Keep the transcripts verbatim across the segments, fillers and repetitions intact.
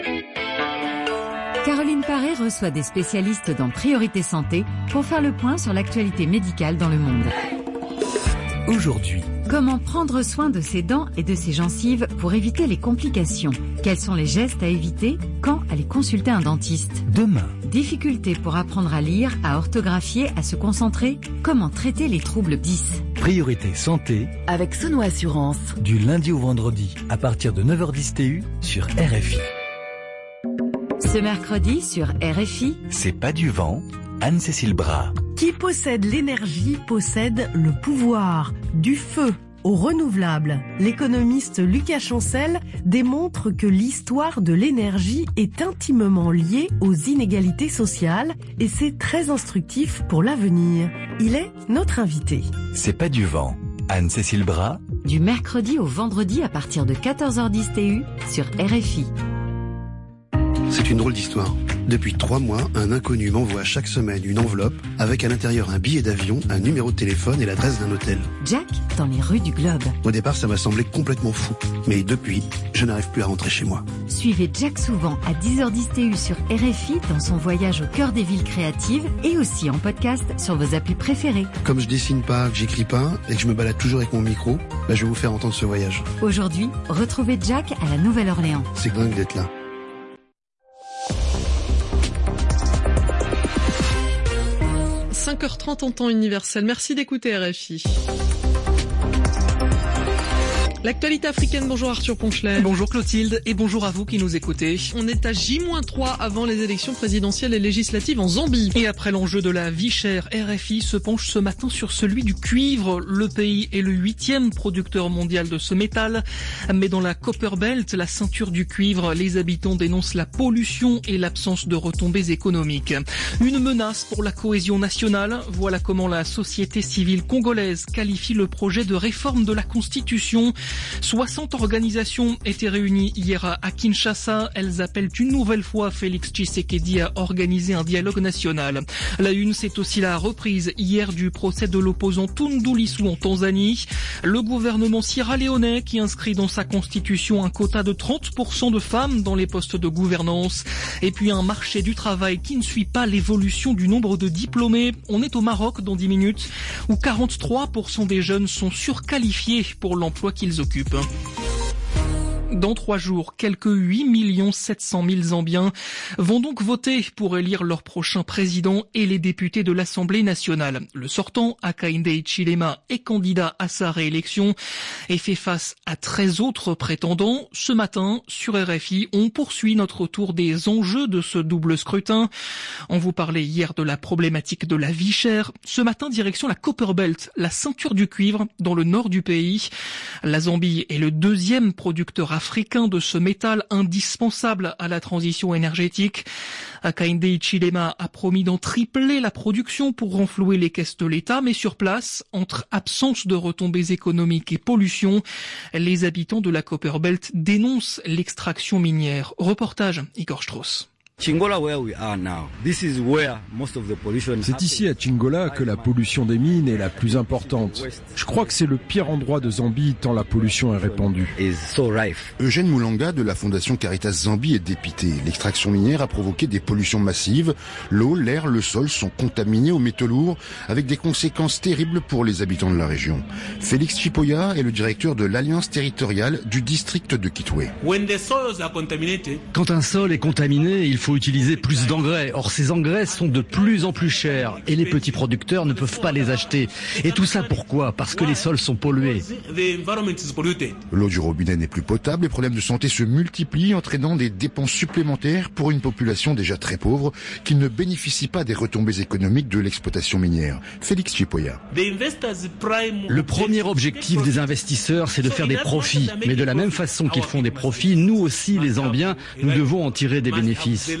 Caroline Paré reçoit des spécialistes dans Priorité Santé pour faire le point sur l'actualité médicale dans le monde. Aujourd'hui, comment prendre soin de ses dents et de ses gencives pour éviter les complications? Quels sont les gestes à éviter? Quand aller consulter un dentiste? demain, Difficultés pour apprendre à lire, à orthographier, à se concentrer? Comment traiter les troubles dix? Priorité Santé, avec Sono Assurance. du lundi au vendredi, à partir de neuf heures dix T U sur R F I. Ce mercredi sur R F I, C'est pas du vent, Anne-Cécile Bras. Qui possède l'énergie possède le pouvoir. Du feu au renouvelable, l'économiste Lucas Chancel démontre que l'histoire de l'énergie est intimement liée aux inégalités sociales et c'est très instructif pour l'avenir. Il est notre invité. C'est pas du vent, Anne-Cécile Bras. du mercredi au vendredi à partir de quatorze heures dix T U sur R F I. C'est une drôle d'histoire. Depuis trois mois, un inconnu m'envoie chaque semaine une enveloppe avec à l'intérieur un billet d'avion, un numéro de téléphone et l'adresse d'un hôtel. Jack dans les rues du globe. Au départ, ça m'a semblé complètement fou. Mais depuis, je n'arrive plus à rentrer chez moi. Suivez Jack souvent à dix heures dix T U sur R F I dans son voyage au cœur des villes créatives et aussi en podcast sur vos applis préférées. Comme je dessine pas, que j'écris pas et que je me balade toujours avec mon micro, bah je vais vous faire entendre ce voyage. Aujourd'hui, retrouvez Jack à la Nouvelle-Orléans. C'est dingue d'être là. cinq heures trente en temps universel. Merci d'écouter R F I. L'actualité africaine, bonjour Arthur Ponchelet. Bonjour Clotilde et bonjour à vous qui nous écoutez. On est à J moins trois avant les élections présidentielles et législatives en Zambie. Et après l'enjeu de la vie chère, R F I se penche ce matin sur celui du cuivre. Le pays est le huitième producteur mondial de ce métal. Mais dans la Copper Belt, la ceinture du cuivre, les habitants dénoncent la pollution et l'absence de retombées économiques. Une menace pour la cohésion nationale. Voilà comment la société civile congolaise qualifie le projet de réforme de la Constitution. soixante organisations étaient réunies hier à Kinshasa. Elles appellent une nouvelle fois Félix Tshisekedi à organiser un dialogue national. La une, c'est aussi la reprise hier du procès de l'opposant Tundu Lissu en Tanzanie. Le gouvernement sierra-léonais qui inscrit dans sa constitution un quota de trente pour cent de femmes dans les postes de gouvernance. Et puis un marché du travail qui ne suit pas l'évolution du nombre de diplômés. On est au Maroc dans dix minutes où quarante-trois pour cent des jeunes sont surqualifiés pour l'emploi qu'ils occupent. Dans trois jours, quelques huit millions sept cent mille Zambiens vont donc voter pour élire leur prochain président et les députés de l'Assemblée nationale. Le sortant, Hakainde Hichilema, est candidat à sa réélection et fait face à treize autres prétendants. Ce matin, sur R F I, on poursuit notre tour des enjeux de ce double scrutin. On vous parlait hier de la problématique de la vie chère. Ce matin, direction la Copper Belt, la ceinture du cuivre dans le nord du pays. La Zambie est le deuxième producteur africain de ce métal indispensable à la transition énergétique. Hakainde Hichilema a promis d'en tripler la production pour renflouer les caisses de l'État, mais sur place, entre absence de retombées économiques et pollution, les habitants de la Copper Belt dénoncent l'extraction minière. Reportage Igor Strauss. C'est ici à Chingola que la pollution des mines est la plus importante. Je crois que c'est le pire endroit de Zambie tant la pollution est répandue. Eugène Moulanga de la Fondation Caritas Zambie est dépité. L'extraction minière a provoqué des pollutions massives. L'eau, l'air, le sol sont contaminés aux métaux lourds avec des conséquences terribles pour les habitants de la région. Félix Chipoya est le directeur de l'Alliance territoriale du district de Kitwe. Quand un sol est contaminé, il faut utiliser plus d'engrais. Or, ces engrais sont de plus en plus chers et les petits producteurs ne peuvent pas les acheter. Et tout ça pourquoi? Parce que les sols sont pollués. L'eau du robinet n'est plus potable, les problèmes de santé se multiplient, entraînant des dépenses supplémentaires pour une population déjà très pauvre qui ne bénéficie pas des retombées économiques de l'exploitation minière. Félix Chipoya. Le premier objectif des investisseurs, c'est de faire des profits. Mais de la même façon qu'ils font des profits, nous aussi, les Zambiens, nous devons en tirer des bénéfices.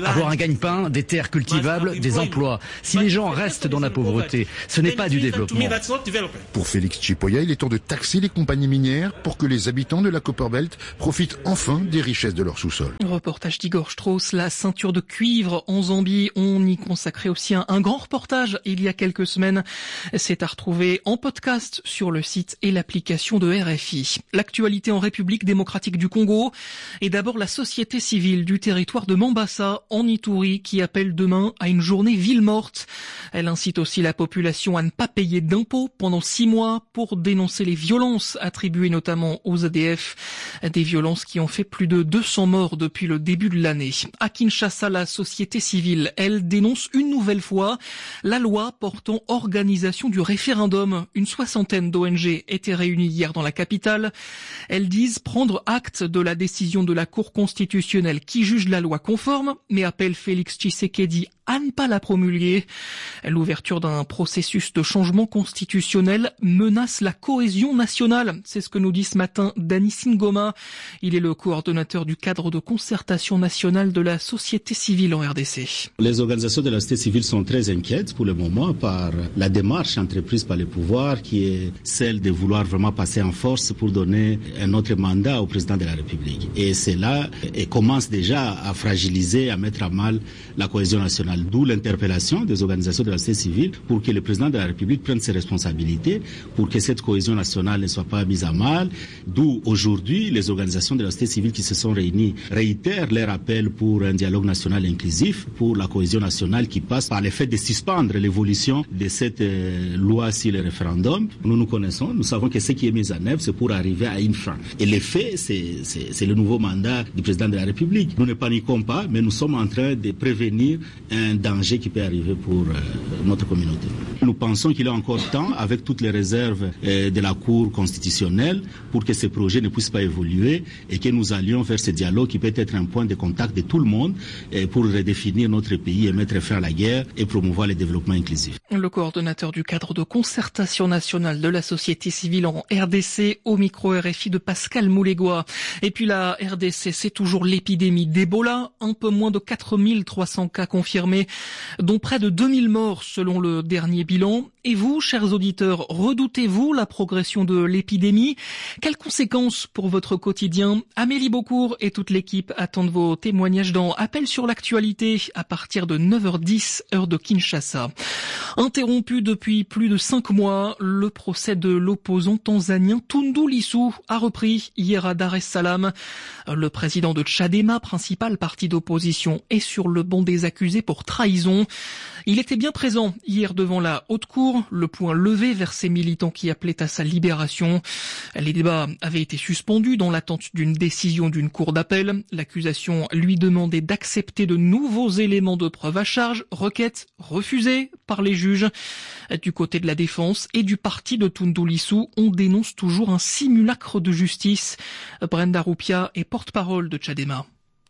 avoir un gagne-pain, des terres cultivables, des emplois. Si les gens restent dans la pauvreté, ce n'est pas du développement. Pour Félix Chipoya, il est temps de taxer les compagnies minières pour que les habitants de la Copperbelt profitent enfin des richesses de leur sous-sol. Reportage d'Igor Strauss, la ceinture de cuivre en Zambie. On y consacrait aussi un, un grand reportage il y a quelques semaines. C'est à retrouver en podcast sur le site et l'application de R F I. L'actualité en République démocratique du Congo et d'abord la société civile du territoire de Mambasa en Ituri qui appelle demain à une journée ville morte. Elle incite aussi la population à ne pas payer d'impôts pendant six mois pour dénoncer les violences attribuées notamment aux A D F. Des violences qui ont fait plus de deux cents morts depuis le début de l'année. À Kinshasa, la société civile, elle, dénonce une nouvelle fois la loi portant organisation du référendum. Une soixantaine d'O N G étaient réunies hier dans la capitale. Elles disent prendre acte de la décision de la Cour constitutionnelle qui juge la loi conforme, mais appelle Félix Tshisekedi à ne pas la promulguer. L'ouverture d'un processus de changement constitutionnel menace la cohésion nationale. C'est ce que nous dit ce matin Dani Singoma. Il est le coordonnateur du cadre de concertation nationale de la société civile en R D C. Les organisations de la société civile sont très inquiètes pour le moment par la démarche entreprise par les pouvoirs qui est celle de vouloir vraiment passer en force pour donner un autre mandat au président de la République. Et cela et commence déjà à fragiliser, à mettre à mal la cohésion nationale. D'où l'interpellation des organisations de la société civile pour que le président de la République prenne ses responsabilités, pour que cette cohésion nationale ne soit pas mise à mal. D'où aujourd'hui les organisations de la société civile qui se sont réunies réitèrent leur appel pour un dialogue national inclusif, pour la cohésion nationale qui passe par le fait de suspendre l'évolution de cette euh, loi sur le référendum. Nous nous connaissons, nous savons que ce qui est mis en œuvre, c'est pour arriver à une fin. Et le fait, c'est, c'est, c'est le nouveau mandat du président de la République. Nous ne paniquons pas, mais nous sommes en train de prévenir un danger qui peut arriver pour euh, notre communauté. Nous pensons qu'il est encore temps, avec toutes les réserves euh, de la Cour constitutionnelle, pour que ce projet ne puisse pas évoluer et que nous allions vers ce dialogue qui peut être un point de contact de tout le monde euh, pour redéfinir notre pays et mettre fin à la guerre et promouvoir le développement inclusif. Le coordonnateur du cadre de concertation nationale de la société civile en R D C au micro R F I de Pascal Moulégois. Et puis la R D C, c'est toujours l'épidémie d'Ebola, un peu moins de quatre mille trois cents cas confirmés, dont près de deux mille morts selon le dernier bilan. Et vous, chers auditeurs, redoutez-vous la progression de l'épidémie? Quelles conséquences pour votre quotidien? Amélie Beaucourt et toute l'équipe attendent vos témoignages dans Appel sur l'actualité à partir de neuf heures dix, heure de Kinshasa. Interrompu depuis plus de cinq mois, le procès de l'opposant tanzanien Tundu Lissu a repris hier à Dar es Salaam. Le président de Chadema, principal parti d'opposition, est sur le banc des accusés pour trahison. Il était bien présent hier devant la haute cour, le poing levé vers ses militants qui appelaient à sa libération. Les débats avaient été suspendus dans l'attente d'une décision d'une cour d'appel. L'accusation lui demandait d'accepter de nouveaux éléments de preuve à charge, requête refusée par les juges. Du côté de la défense et du parti de Tundu Lissu, on dénonce toujours un simulacre de justice. Brenda Rupia est porte-parole de Chadema.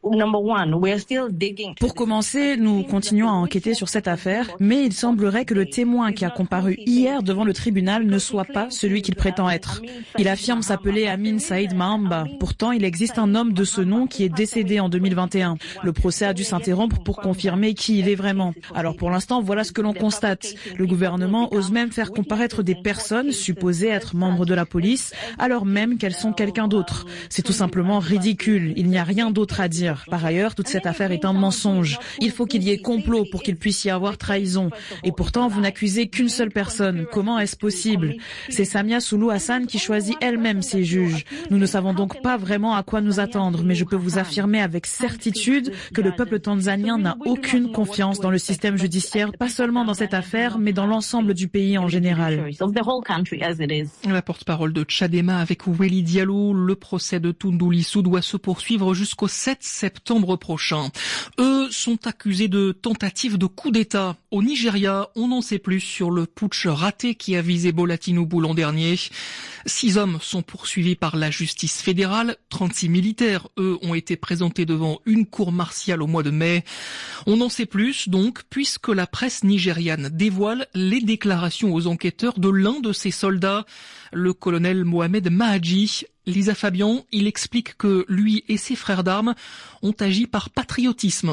Pour commencer, nous continuons à enquêter sur cette affaire, mais il semblerait que le témoin qui a comparu hier devant le tribunal ne soit pas celui qu'il prétend être. Il affirme s'appeler Amin Saïd Mahamba. Pourtant, il existe un homme de ce nom qui est décédé en deux mille vingt et un. Le procès a dû s'interrompre pour confirmer qui il est vraiment. Alors pour l'instant, voilà ce que l'on constate. Le gouvernement ose même faire comparaître des personnes supposées être membres de la police, alors même qu'elles sont quelqu'un d'autre. C'est tout simplement ridicule. Il n'y a rien d'autre à dire. Par ailleurs, toute cette affaire est un mensonge. Il faut qu'il y ait complot pour qu'il puisse y avoir trahison. Et pourtant, vous n'accusez qu'une seule personne. Comment est-ce possible? C'est Samia Suluhu Hassan qui choisit elle-même ses juges. Nous ne savons donc pas vraiment à quoi nous attendre, mais je peux vous affirmer avec certitude que le peuple tanzanien n'a aucune confiance dans le système judiciaire, pas seulement dans cette affaire, mais dans l'ensemble du pays en général. La porte-parole de Chadema avec Welly Diallo, le procès de Tundu Lissu doit se poursuivre jusqu'au sept septembre prochain. Eux sont accusés de tentative de coup d'État. Au Nigeria, on n'en sait plus sur le putsch raté qui a visé Bola Tinubu l'an dernier. Six hommes sont poursuivis par la justice fédérale. trente-six militaires, eux, ont été présentés devant une cour martiale au mois de mai. On n'en sait plus, donc, puisque la presse nigériane dévoile les déclarations aux enquêteurs de l'un de ses soldats, le colonel Mohamed Mahadji. Lisa Fabian, il explique que lui et ses frères d'armes ont agi par patriotisme.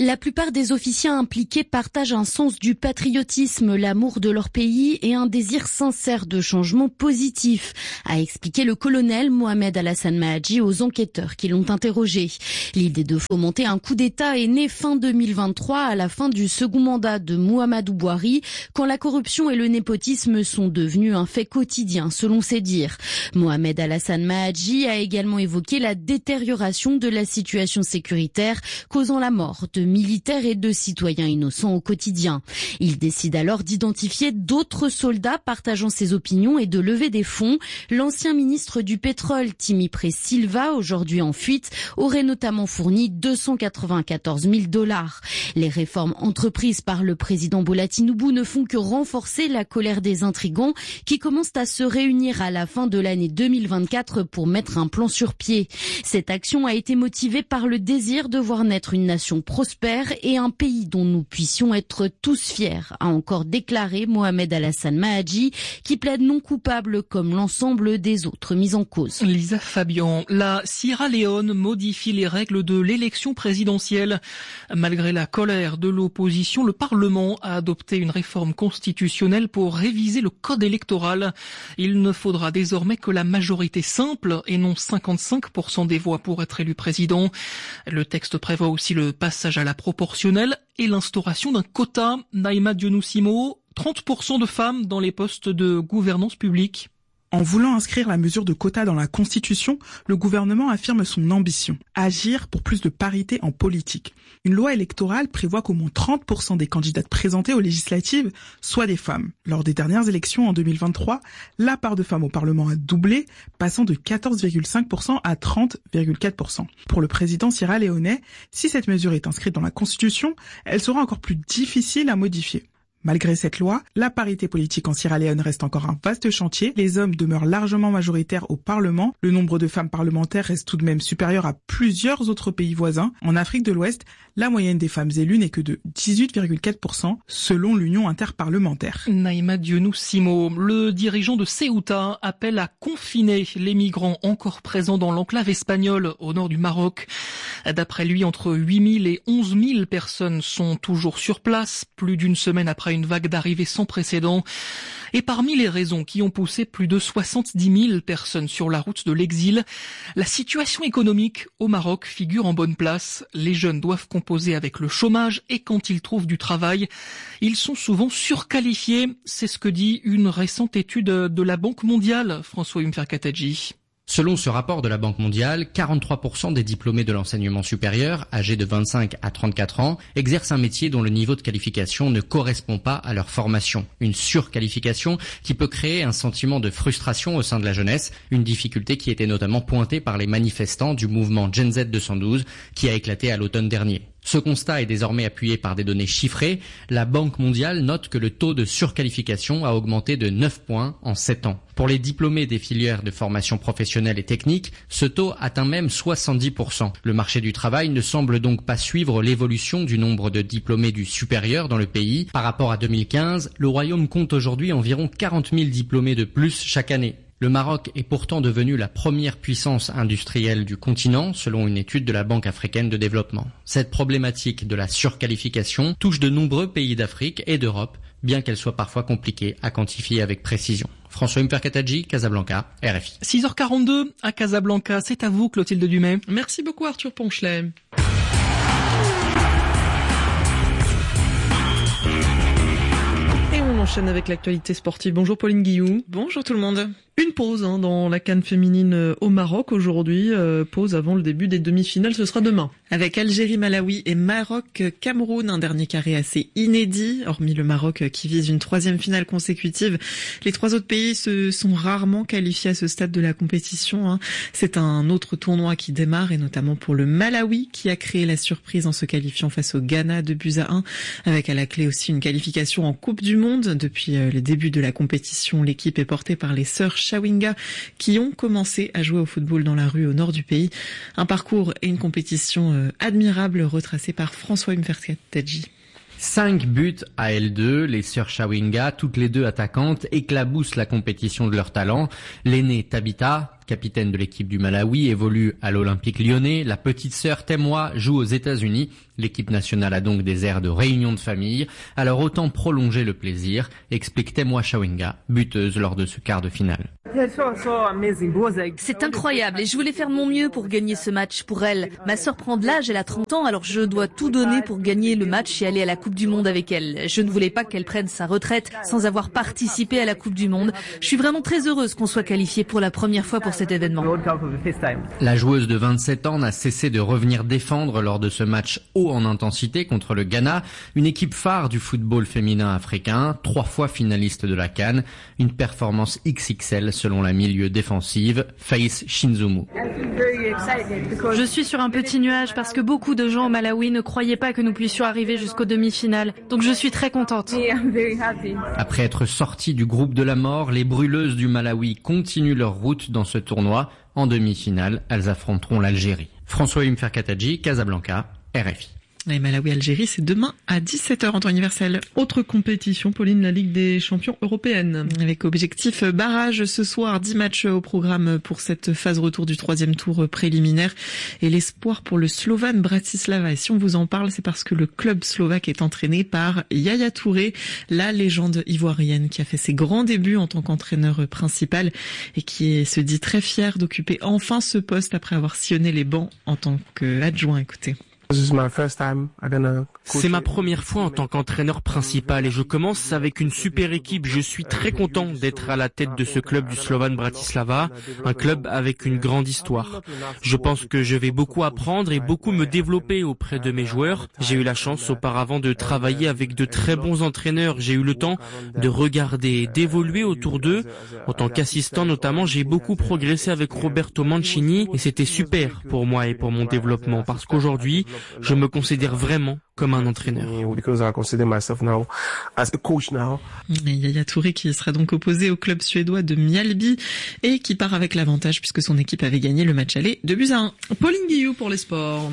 La plupart des officiers impliqués partagent un sens du patriotisme, l'amour de leur pays et un désir sincère de changement positif, a expliqué le colonel Mohamed Alassane Mahadji aux enquêteurs qui l'ont interrogé. L'idée de fomenter un coup d'État est née fin deux mille vingt-trois à la fin du second mandat de Mouhamadou Bouhari, quand la corruption et le népotisme sont devenus un fait quotidien, selon ses dires. Mohamed Alassane Mahadji a également évoqué la détérioration de la situation sécuritaire, causant la mort de militaires et de citoyens innocents au quotidien. Il décide alors d'identifier d'autres soldats partageant ses opinions et de lever des fonds. L'ancien ministre du pétrole, Timipré Silva, aujourd'hui en fuite, aurait notamment fourni deux cent quatre-vingt-quatorze mille dollars. Les réformes entreprises par le président Bola Tinubu ne font que renforcer la colère des intrigants qui commencent à se réunir à la fin de l'année deux mille vingt-quatre pour mettre un plan sur pied. Cette action a été motivée par le désir de voir naître une nation prospère et un pays dont nous puissions être tous fiers, a encore déclaré Mohamed Alassane Mahadji, qui plaide non coupable comme l'ensemble des autres mis en cause. Lisa Fabian, la Sierra Leone modifie les règles de l'élection présidentielle. Malgré la colère de l'opposition, le Parlement a adopté une réforme constitutionnelle pour réviser le code électoral. Il ne faudra désormais que la majorité simple et non cinquante-cinq pour cent des voix pour être élu président. Le texte prévoit aussi le passage à la proportionnelle et l'instauration d'un quota. Naïma Dionoussimo, trente pour cent de femmes dans les postes de gouvernance publique. En voulant inscrire la mesure de quota dans la Constitution, le gouvernement affirme son ambition, agir pour plus de parité en politique. Une loi électorale prévoit qu'au moins trente pour cent des candidates présentées aux législatives soient des femmes. Lors des dernières élections en deux mille vingt-trois, la part de femmes au Parlement a doublé, passant de quatorze virgule cinq pour cent à trente virgule quatre pour cent. Pour le président sierra-léonais, si cette mesure est inscrite dans la Constitution, elle sera encore plus difficile à modifier. Malgré cette loi, la parité politique en Sierra Leone reste encore un vaste chantier. Les hommes demeurent largement majoritaires au Parlement. Le nombre de femmes parlementaires reste tout de même supérieur à plusieurs autres pays voisins. En Afrique de l'Ouest, la moyenne des femmes élues n'est que de dix-huit virgule quatre pour cent selon l'Union interparlementaire. Naïma Dionoussimo, le dirigeant de Ceuta appelle à confiner les migrants encore présents dans l'enclave espagnole au nord du Maroc. D'après lui, entre huit mille et onze mille personnes sont toujours sur place, plus d'une semaine après une vague d'arrivée sans précédent. Et parmi les raisons qui ont poussé plus de soixante-dix mille personnes sur la route de l'exil, la situation économique au Maroc figure en bonne place. Les jeunes doivent composer avec le chômage et quand ils trouvent du travail, ils sont souvent surqualifiés. C'est ce que dit une récente étude de la Banque mondiale, François Umferkatadji. Selon ce rapport de la Banque mondiale, quarante-trois pour cent des diplômés de l'enseignement supérieur, âgés de vingt-cinq à trente-quatre ans, exercent un métier dont le niveau de qualification ne correspond pas à leur formation. Une surqualification qui peut créer un sentiment de frustration au sein de la jeunesse, une difficulté qui était notamment pointée par les manifestants du mouvement Gen Z deux cent douze qui a éclaté à l'automne dernier. Ce constat est désormais appuyé par des données chiffrées. La Banque mondiale note que le taux de surqualification a augmenté de neuf points en sept ans. Pour les diplômés des filières de formation professionnelle et technique, ce taux atteint même soixante-dix pour cent. Le marché du travail ne semble donc pas suivre l'évolution du nombre de diplômés du supérieur dans le pays. Par rapport à deux mille quinze, le Royaume compte aujourd'hui environ quarante mille diplômés de plus chaque année. Le Maroc est pourtant devenu la première puissance industrielle du continent, selon une étude de la Banque africaine de développement. Cette problématique de la surqualification touche de nombreux pays d'Afrique et d'Europe, bien qu'elle soit parfois compliquée à quantifier avec précision. François Umferkatadji, Casablanca, R F I. six heures quarante-deux à Casablanca, c'est à vous Clotilde Dumais. Merci beaucoup Arthur Ponchelet. On enchaîne avec l'actualité sportive. Bonjour Pauline Guillou. Bonjour tout le monde. Une pause hein, dans la CAN féminine au Maroc aujourd'hui. Euh, pause avant le début des demi-finales, ce sera demain. Avec Algérie, Malawi et Maroc, Cameroun, un dernier carré assez inédit. Hormis le Maroc qui vise une troisième finale consécutive, les trois autres pays se sont rarement qualifiés à ce stade de la compétition. Hein. C'est un autre tournoi qui démarre et notamment pour le Malawi qui a créé la surprise en se qualifiant face au Ghana deux buts à un. Avec à la clé aussi une qualification en Coupe du Monde. Depuis le début de la compétition, l'équipe est portée par les sœurs Chawinga qui ont commencé à jouer au football dans la rue au nord du pays. Un parcours et une compétition admirable retracés par François Umferkatadji. Cinq buts à L deux, les sœurs Chawinga, toutes les deux attaquantes, éclaboussent la compétition de leur talent. L'aînée Tabitha, capitaine de l'équipe du Malawi, évolue à l'Olympique lyonnais. La petite sœur Temwa joue aux États-Unis. L'équipe nationale a donc des airs de réunion de famille. Alors autant prolonger le plaisir, explique Temwa Chawinga, buteuse lors de ce quart de finale. C'est incroyable et je voulais faire mon mieux pour gagner ce match pour elle. Ma sœur prend de l'âge, elle a trente ans, alors je dois tout donner pour gagner le match et aller à la Coupe du Monde avec elle. Je ne voulais pas qu'elle prenne sa retraite sans avoir participé à la Coupe du Monde. Je suis vraiment très heureuse qu'on soit qualifié pour la première fois pour cet événement. La joueuse de vingt-sept ans n'a cessé de revenir défendre lors de ce match haut en intensité contre le Ghana, une équipe phare du football féminin africain, trois fois finaliste de la CAN, une performance X X L selon la milieu défensive Faïs Shinzumu. Je suis sur un petit nuage parce que beaucoup de gens au Malawi ne croyaient pas que nous puissions arriver jusqu'aux demi-finales. Donc je suis très contente. Après être sorties du groupe de la mort, les brûleuses du Malawi continuent leur route dans ce tournoi. En demi-finale, elles affronteront l'Algérie. François Umferkataji, Casablanca, R F I. Et Malawi-Algérie, c'est demain à dix-sept heures en temps universel. Autre compétition, Pauline, la Ligue des champions européenne. Avec objectif barrage ce soir, dix matchs au programme pour cette phase retour du troisième tour préliminaire. Et l'espoir pour le Slovan Bratislava. Et si on vous en parle, c'est parce que le club slovaque est entraîné par Yaya Touré, la légende ivoirienne qui a fait ses grands débuts en tant qu'entraîneur principal et qui se dit très fier d'occuper enfin ce poste après avoir sillonné les bancs en tant qu'adjoint. Écoutez. C'est ma première fois en tant qu'entraîneur principal et je commence avec une super équipe. Je suis très content d'être à la tête de ce club du Slovan Bratislava, un club avec une grande histoire. Je pense que je vais beaucoup apprendre et beaucoup me développer auprès de mes joueurs. J'ai eu la chance auparavant de travailler avec de très bons entraîneurs. J'ai eu le temps de regarder et d'évoluer autour d'eux. En tant qu'assistant notamment, j'ai beaucoup progressé avec Roberto Mancini et c'était super pour moi et pour mon développement parce qu'aujourd'hui, je me considère vraiment comme un entraîneur. Et Yaya Touré qui sera donc opposé au club suédois de Mjällby et qui part avec l'avantage puisque son équipe avait gagné le match aller de buts à un. Pauline Guillou pour les sports.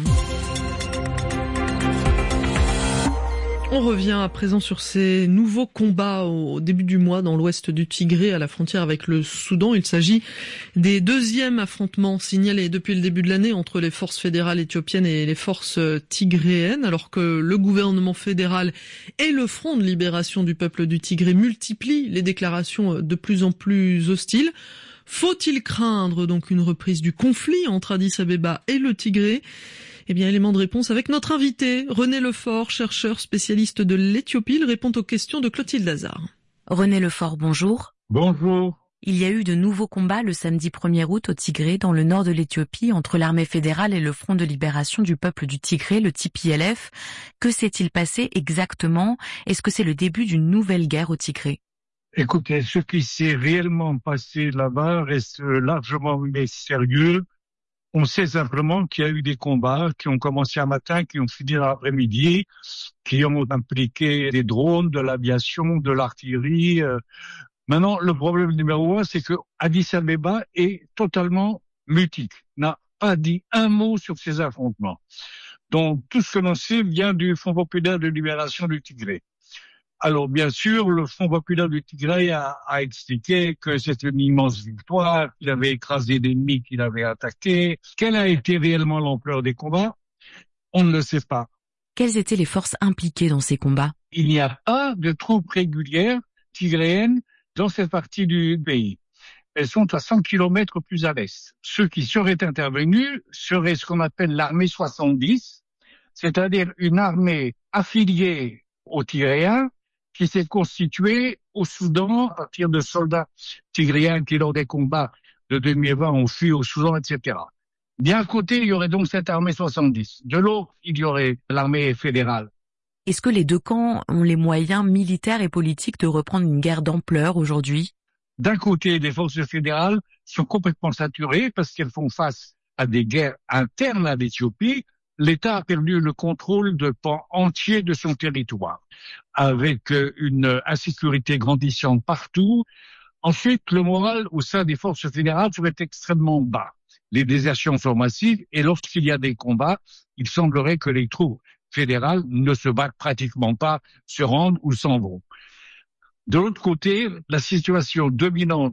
On revient à présent sur ces nouveaux combats au début du mois dans l'ouest du Tigré à la frontière avec le Soudan. Il s'agit des deuxièmes affrontements signalés depuis le début de l'année entre les forces fédérales éthiopiennes et les forces tigréennes, alors que le gouvernement fédéral et le Front de libération du peuple du Tigré multiplient les déclarations de plus en plus hostiles. Faut-il craindre donc une reprise du conflit entre Addis Abeba et le Tigré ? Eh bien, élément de réponse avec notre invité, René Lefort, chercheur spécialiste de l'Éthiopie. Il répond aux questions de Clotilde Lazare. René Lefort, bonjour. Bonjour. Il y a eu de nouveaux combats le samedi premier août au Tigré, dans le nord de l'Éthiopie, entre l'armée fédérale et le Front de libération du peuple du Tigré, le T P L F. Que s'est-il passé exactement ? Est-ce que c'est le début d'une nouvelle guerre au Tigré ? Écoutez, ce qui s'est réellement passé là-bas reste largement mystérieux. On sait simplement qu'il y a eu des combats qui ont commencé un matin, qui ont fini l'après-midi, qui ont impliqué des drones, de l'aviation, de l'artillerie. Maintenant, le problème numéro un, c'est que Addis Abeba est totalement mutique, n'a pas dit un mot sur ces affrontements. Donc, tout ce que l'on sait vient du Front populaire de libération du Tigré. Alors, bien sûr, le Front populaire du Tigré a, a expliqué que c'était une immense victoire, qu'il avait écrasé l'ennemi qu'il avait attaqué. Quelle a été réellement l'ampleur des combats ? On ne le sait pas. Quelles étaient les forces impliquées dans ces combats ? Il n'y a pas de troupes régulières tigréennes dans cette partie du pays. Elles sont à cent kilomètres plus à l'est. Ceux qui seraient intervenus seraient ce qu'on appelle l'armée soixante-dix, c'est-à-dire une armée affiliée aux Tigréens, qui s'est constitué au Soudan à partir de soldats tigréens qui, lors des combats de deux mille vingt, ont fui au Soudan, et cetera. D'un côté, il y aurait donc cette armée soixante-dix. De l'autre, il y aurait l'armée fédérale. Est-ce que les deux camps ont les moyens militaires et politiques de reprendre une guerre d'ampleur aujourd'hui ? D'un côté, les forces fédérales sont complètement saturées parce qu'elles font face à des guerres internes à l'Éthiopie. L'État a perdu le contrôle de pans entiers de son territoire, avec une insécurité grandissante partout. Ensuite, le moral au sein des forces fédérales serait extrêmement bas. Les désertions sont massives et lorsqu'il y a des combats, il semblerait que les troupes fédérales ne se battent pratiquement pas, se rendent ou s'en vont. De l'autre côté, la situation dominante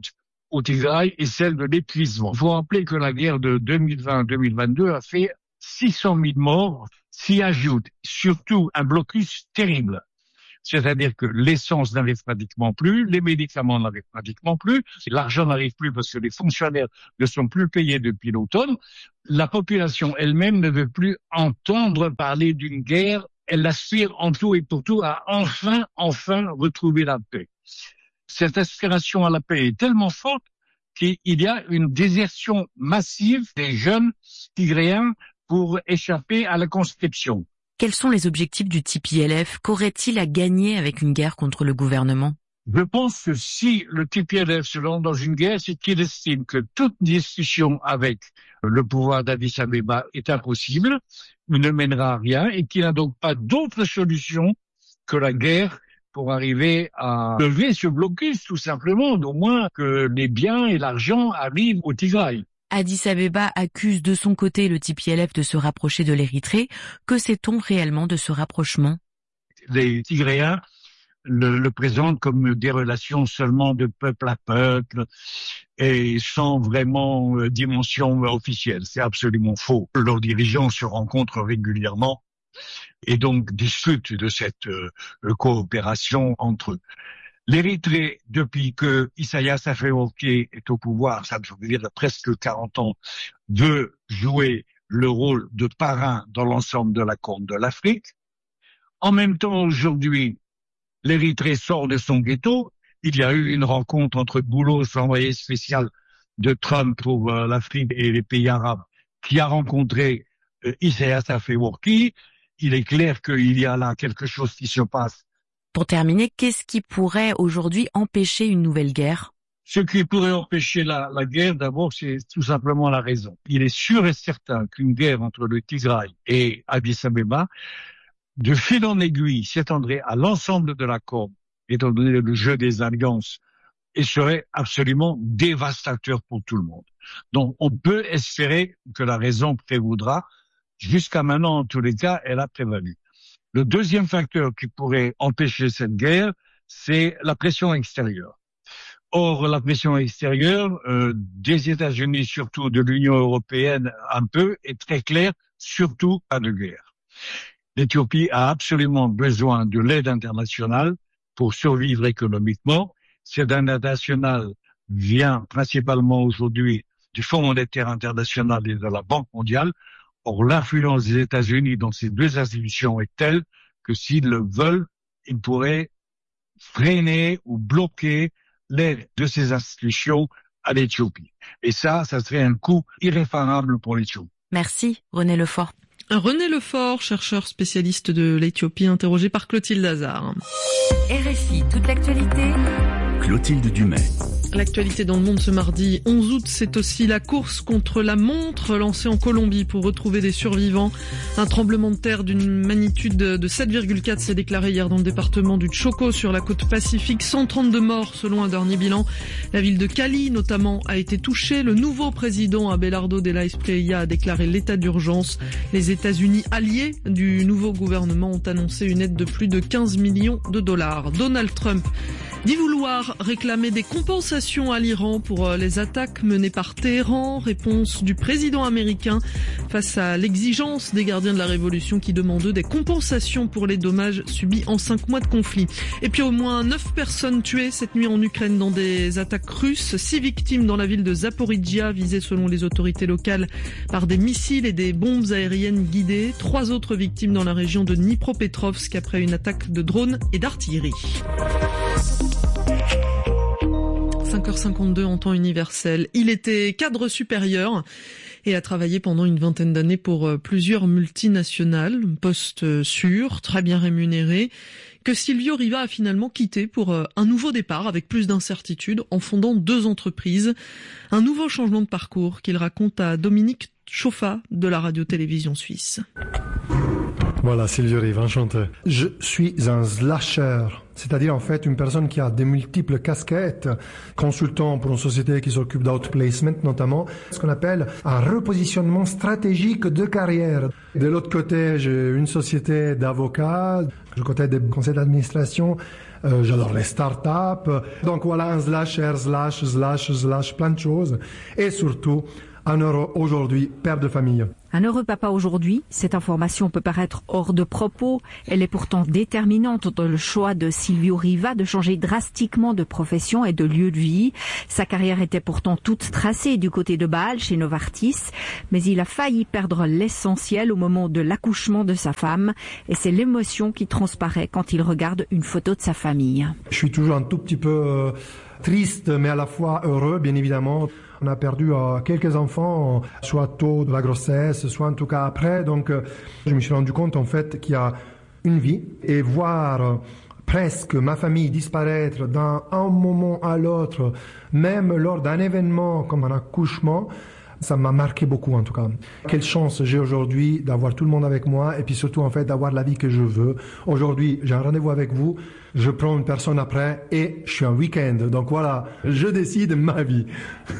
au Tigray est celle de l'épuisement. Il faut rappeler que la guerre de deux mille vingt deux mille vingt-deux a fait six cent mille morts, s'y ajoute surtout un blocus terrible. C'est-à-dire que l'essence n'arrive pratiquement plus, les médicaments n'arrivent pratiquement plus, l'argent n'arrive plus parce que les fonctionnaires ne sont plus payés depuis l'automne. La population elle-même ne veut plus entendre parler d'une guerre. Elle aspire en tout et pour tout à enfin, enfin retrouver la paix. Cette aspiration à la paix est tellement forte qu'il y a une désertion massive des jeunes tigréens pour échapper à la conscription. Quels sont les objectifs du T P L F? Qu'aurait-il à gagner avec une guerre contre le gouvernement? Je pense que si le T P L F se lance dans une guerre, c'est qu'il estime que toute discussion avec le pouvoir d'Addis Abeba est impossible, ne mènera à rien et qu'il n'a donc pas d'autre solution que la guerre pour arriver à lever ce blocus, tout simplement, au moins que les biens et l'argent arrivent au Tigray. Addis Abeba accuse de son côté le T P L F de se rapprocher de l'Érythrée. Que sait-on réellement de ce rapprochement? Les Tigréens le, le présentent comme des relations seulement de peuple à peuple et sans vraiment euh, dimension officielle. C'est absolument faux. Leurs dirigeants se rencontrent régulièrement et donc discutent de cette euh, coopération entre eux. L'Érythrée, depuis que Isaias Afewerki est au pouvoir, ça veut dire presque quarante ans, veut jouer le rôle de parrain dans l'ensemble de la Corne de l'Afrique. En même temps, aujourd'hui, l'Érythrée sort de son ghetto. Il y a eu une rencontre entre Boulos, l'envoyé spécial de Trump pour euh, l'Afrique et les pays arabes, qui a rencontré euh, Isaias Afewerki. Il est clair qu'il y a là quelque chose qui se passe. Pour terminer, qu'est-ce qui pourrait aujourd'hui empêcher une nouvelle guerre? Ce qui pourrait empêcher la, la guerre, d'abord, c'est tout simplement la raison. Il est sûr et certain qu'une guerre entre le Tigray et Addis Abeba, de fil en aiguille, s'étendrait à l'ensemble de la Corne, étant donné le jeu des alliances, et serait absolument dévastateur pour tout le monde. Donc, on peut espérer que la raison prévaudra. Jusqu'à maintenant, en tous les cas, elle a prévalu. Le deuxième facteur qui pourrait empêcher cette guerre, c'est la pression extérieure. Or, la pression extérieure euh, des États-Unis, surtout de l'Union européenne un peu, est très claire, surtout pas de guerre. L'Éthiopie a absolument besoin de l'aide internationale pour survivre économiquement. Cette aide internationale vient principalement aujourd'hui du Fonds monétaire international et de la Banque mondiale. Or, l'influence des États-Unis dans ces deux institutions est telle que s'ils le veulent, ils pourraient freiner ou bloquer l'aide de ces institutions à l'Éthiopie. Et ça, ça serait un coût irréparable pour l'Éthiopie. Merci, René Lefort. René Lefort, chercheur spécialiste de l'Éthiopie, interrogé par Clotilde Hazard. R F I, toute l'actualité. Clotilde Dumais. L'actualité dans le monde ce mardi onze août, c'est aussi la course contre la montre lancée en Colombie pour retrouver des survivants. Un tremblement de terre d'une magnitude de sept virgule quatre s'est déclaré hier dans le département du Chocó sur la côte pacifique. cent trente-deux morts selon un dernier bilan. La ville de Cali notamment a été touchée. Le nouveau président Abelardo de la Espriella a déclaré l'état d'urgence. Les États-Unis alliés du nouveau gouvernement ont annoncé une aide de plus de quinze millions de dollars. Donald Trump dit vouloir réclamer des compensations à l'Iran pour les attaques menées par Téhéran. Réponse du président américain face à l'exigence des gardiens de la révolution qui demandent des compensations pour les dommages subis en cinq mois de conflit. Et puis au moins neuf personnes tuées cette nuit en Ukraine dans des attaques russes. Six victimes dans la ville de Zaporizhia visées selon les autorités locales par des missiles et des bombes aériennes guidées. Trois autres victimes dans la région de Dnipropetrovsk après une attaque de drones et d'artillerie. cinq heures cinquante-deux en temps universel. Il était cadre supérieur et a travaillé pendant une vingtaine d'années pour plusieurs multinationales, poste sûr, très bien rémunéré, que Silvio Riva a finalement quitté pour un nouveau départ avec plus d'incertitudes en fondant deux entreprises. Un nouveau changement de parcours qu'il raconte à Dominique Chauffa de la radio-télévision suisse. Voilà, Silvio Riva, enchanté. Je suis un slasher. C'est-à-dire en fait une personne qui a des multiples casquettes, consultant pour une société qui s'occupe d'outplacement notamment, ce qu'on appelle un repositionnement stratégique de carrière. De l'autre côté, j'ai une société d'avocats, du côté des conseils d'administration, euh, j'adore les startups. Donc voilà, un slash, R slash, slash, slash, plein de choses. Et surtout, un heureux aujourd'hui, père de famille. Un heureux papa aujourd'hui, cette information peut paraître hors de propos. Elle est pourtant déterminante dans le choix de Silvio Riva de changer drastiquement de profession et de lieu de vie. Sa carrière était pourtant toute tracée du côté de Bâle, chez Novartis, mais il a failli perdre l'essentiel au moment de l'accouchement de sa femme. Et c'est l'émotion qui transparaît quand il regarde une photo de sa famille. Je suis toujours un tout petit peu euh, triste, mais à la fois heureux, bien évidemment. On a perdu euh, quelques enfants, soit tôt de la grossesse, soit en tout cas après. Donc, euh, je me suis rendu compte en fait qu'il y a une vie et voir euh, presque ma famille disparaître d'un un moment à l'autre, même lors d'un événement comme un accouchement, ça m'a marqué beaucoup en tout cas. Quelle chance j'ai aujourd'hui d'avoir tout le monde avec moi et puis surtout en fait d'avoir la vie que je veux. Aujourd'hui, j'ai un rendez-vous avec vous, je prends une personne après et je suis un week-end. Donc voilà, je décide ma vie.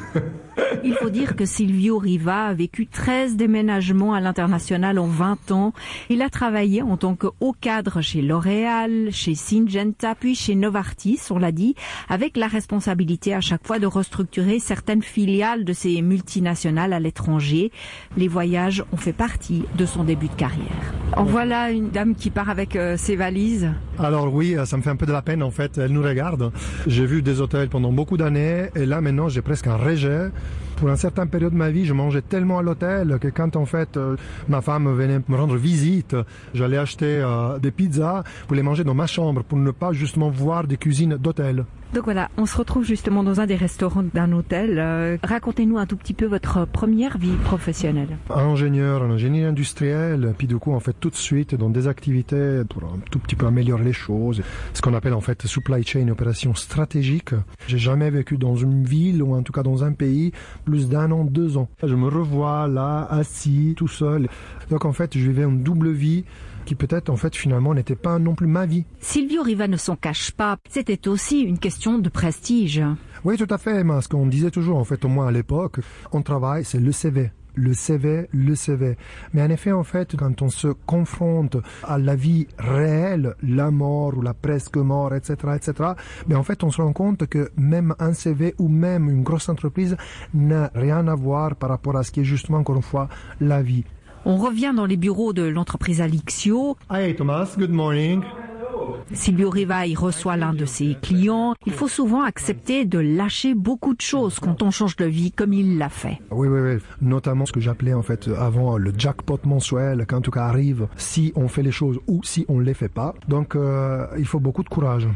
Il faut dire que Silvio Riva a vécu treize déménagements à l'international en vingt ans. Il a travaillé en tant que haut cadre chez L'Oréal, chez Syngenta, puis chez Novartis, on l'a dit, avec la responsabilité à chaque fois de restructurer certaines filiales de ces multinationales à l'étranger. Les voyages ont fait partie de son début de carrière. En voilà une dame qui part avec euh, ses valises. Alors oui, ça me fait un peu de la peine en fait, elle nous regarde. J'ai vu des hôtels pendant beaucoup d'années et là maintenant j'ai presque un rejet. Pour une certaine période de ma vie, je mangeais tellement à l'hôtel que quand en fait euh, ma femme venait me rendre visite, j'allais acheter euh, des pizzas pour les manger dans ma chambre pour ne pas justement voir des cuisines d'hôtel. Donc voilà, on se retrouve justement dans un des restaurants d'un hôtel. Euh, racontez-nous un tout petit peu votre première vie professionnelle. Ingénieur, en ingénierie industrielle, puis du coup en fait tout de suite dans des activités pour un tout petit peu améliorer les choses, ce qu'on appelle en fait supply chain, opération stratégique. J'ai jamais vécu dans une ville ou en tout cas dans un pays plus d'un an, deux ans. Je me revois là, assis, tout seul. Donc en fait, je vivais une double vie qui peut-être en fait finalement n'était pas non plus ma vie. Silvio Riva ne s'en cache pas, c'était aussi une question de prestige. Oui, tout à fait, mais ce qu'on disait toujours en fait, au moins à l'époque, on travaille, c'est le C V. Le C V, le C V. Mais en effet, en fait, quand on se confronte à la vie réelle, la mort ou la presque mort, et cetera, et cetera, mais en fait, on se rend compte que même un C V ou même une grosse entreprise n'a rien à voir par rapport à ce qui est justement, encore une fois, la vie. On revient dans les bureaux de l'entreprise Alixio. Hey Thomas, good morning. Silvio Riva y reçoit l'un de ses clients. Il faut souvent accepter de lâcher beaucoup de choses quand on change de vie comme il l'a fait. Oui, oui, oui. Notamment ce que j'appelais en fait avant le jackpot mensuel, quand en tout cas arrive si on fait les choses ou si on ne les fait pas. Donc euh, il faut beaucoup de courage.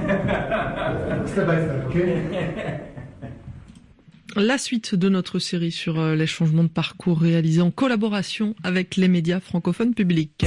Step by step, ok? La suite de notre série sur les changements de parcours réalisés en collaboration avec les médias francophones publics.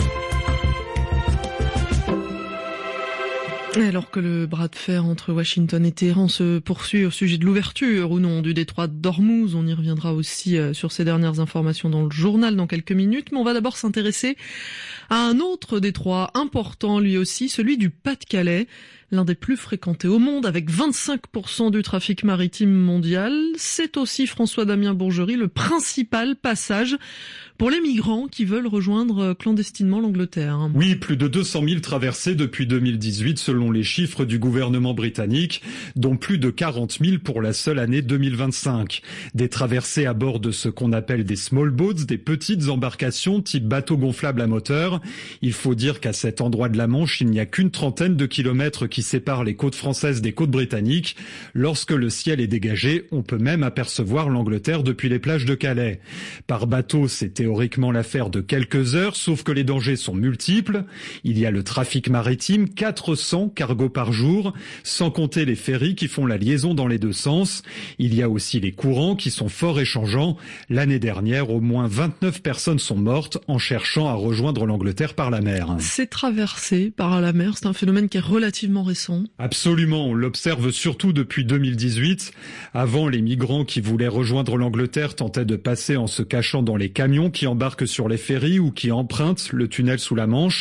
Alors que le bras de fer entre Washington et Téhéran se poursuit au sujet de l'ouverture ou non du détroit d'Ormuz, on y reviendra aussi sur ces dernières informations dans le journal dans quelques minutes, mais on va d'abord s'intéresser à un autre détroit important lui aussi, celui du Pas-de-Calais, l'un des plus fréquentés au monde avec vingt-cinq pour cent du trafic maritime mondial. C'est aussi, François-Damien Bourgerie, le principal passage pour les migrants qui veulent rejoindre clandestinement l'Angleterre. Oui, plus de deux cent mille traversées depuis deux mille dix-huit selon les chiffres du gouvernement britannique, dont plus de quarante mille pour la seule année deux mille vingt-cinq. Des traversées à bord de ce qu'on appelle des small boats, des petites embarcations type bateau gonflable à moteur. Il faut dire qu'à cet endroit de la Manche, il n'y a qu'une trentaine de kilomètres qui séparent les côtes françaises des côtes britanniques. Lorsque le ciel est dégagé, on peut même apercevoir l'Angleterre depuis les plages de Calais. Par bateau, c'est théoriquement l'affaire de quelques heures, sauf que les dangers sont multiples. Il y a le trafic maritime, quatre cents cargos par jour, sans compter les ferries qui font la liaison dans les deux sens. Il y a aussi les courants qui sont fort échangeants. L'année dernière, au moins vingt-neuf personnes sont mortes en cherchant à rejoindre l'Angleterre par la mer. Ces traversées par la mer, c'est un phénomène qui est relativement récent. Absolument, on l'observe surtout depuis deux mille dix-huit. Avant, les migrants qui voulaient rejoindre l'Angleterre tentaient de passer en se cachant dans les camions qui embarquent sur les ferries ou qui empruntent le tunnel sous la Manche.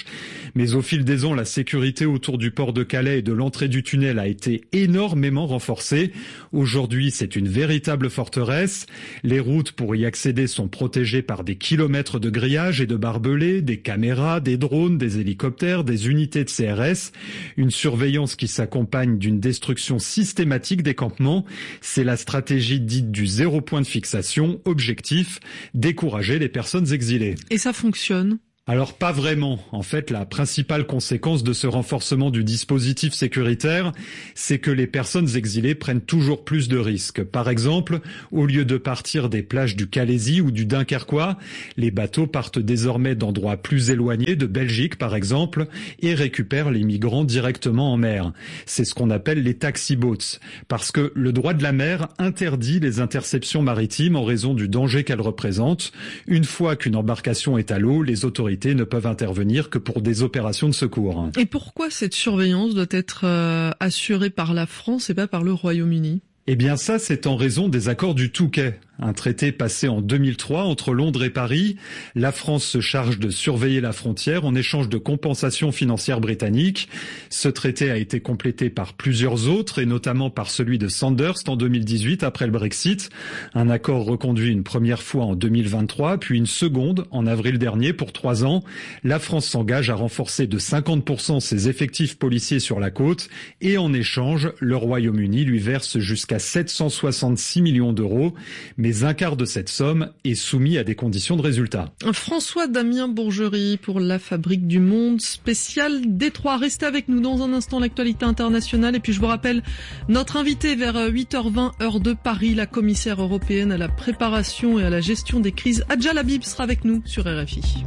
Mais au fil des ans, la sécurité autour du port de Calais et de l'entrée du tunnel a été énormément renforcée. Aujourd'hui, c'est une véritable forteresse. Les routes pour y accéder sont protégées par des kilomètres de grillages et de barbelés, des caméras, des drones, des hélicoptères, des unités de C R S. Une surveillance qui s'accompagne d'une destruction systématique des campements. C'est la stratégie dite du zéro point de fixation. Objectif, décourager les personnes exilées. Et ça fonctionne ? Alors pas vraiment. En fait, la principale conséquence de ce renforcement du dispositif sécuritaire, c'est que les personnes exilées prennent toujours plus de risques. Par exemple, au lieu de partir des plages du Calaisis ou du Dunkerquois, les bateaux partent désormais d'endroits plus éloignés, de Belgique par exemple, et récupèrent les migrants directement en mer. C'est ce qu'on appelle les taxi boats, parce que le droit de la mer interdit les interceptions maritimes en raison du danger qu'elles représentent. Une fois qu'une embarcation est à l'eau, les autorités ne peuvent intervenir que pour des opérations de secours. Et pourquoi cette surveillance doit être euh, assurée par la France et pas par le Royaume-Uni ? Eh bien ça, c'est en raison des accords du Touquet, un traité passé en deux mille trois entre Londres et Paris. La France se charge de surveiller la frontière en échange de compensations financières britanniques. Ce traité a été complété par plusieurs autres, et notamment par celui de Sandhurst en deux mille dix-huit après le Brexit. Un accord reconduit une première fois en deux mille vingt-trois, puis une seconde en avril dernier pour trois ans. La France s'engage à renforcer de cinquante pour cent ses effectifs policiers sur la côte, et en échange, le Royaume-Uni lui verse jusqu'à sept cent soixante-six millions d'euros, mais un quart de cette somme est soumis à des conditions de résultat. François Damien Bourgerie pour la Fabrique du Monde, spécial Détroit. Restez avec nous dans un instant, l'actualité internationale. Et puis je vous rappelle, notre invité vers huit heures vingt, heure de Paris, la commissaire européenne à la préparation et à la gestion des crises, Adja Labib, sera avec nous sur R F I.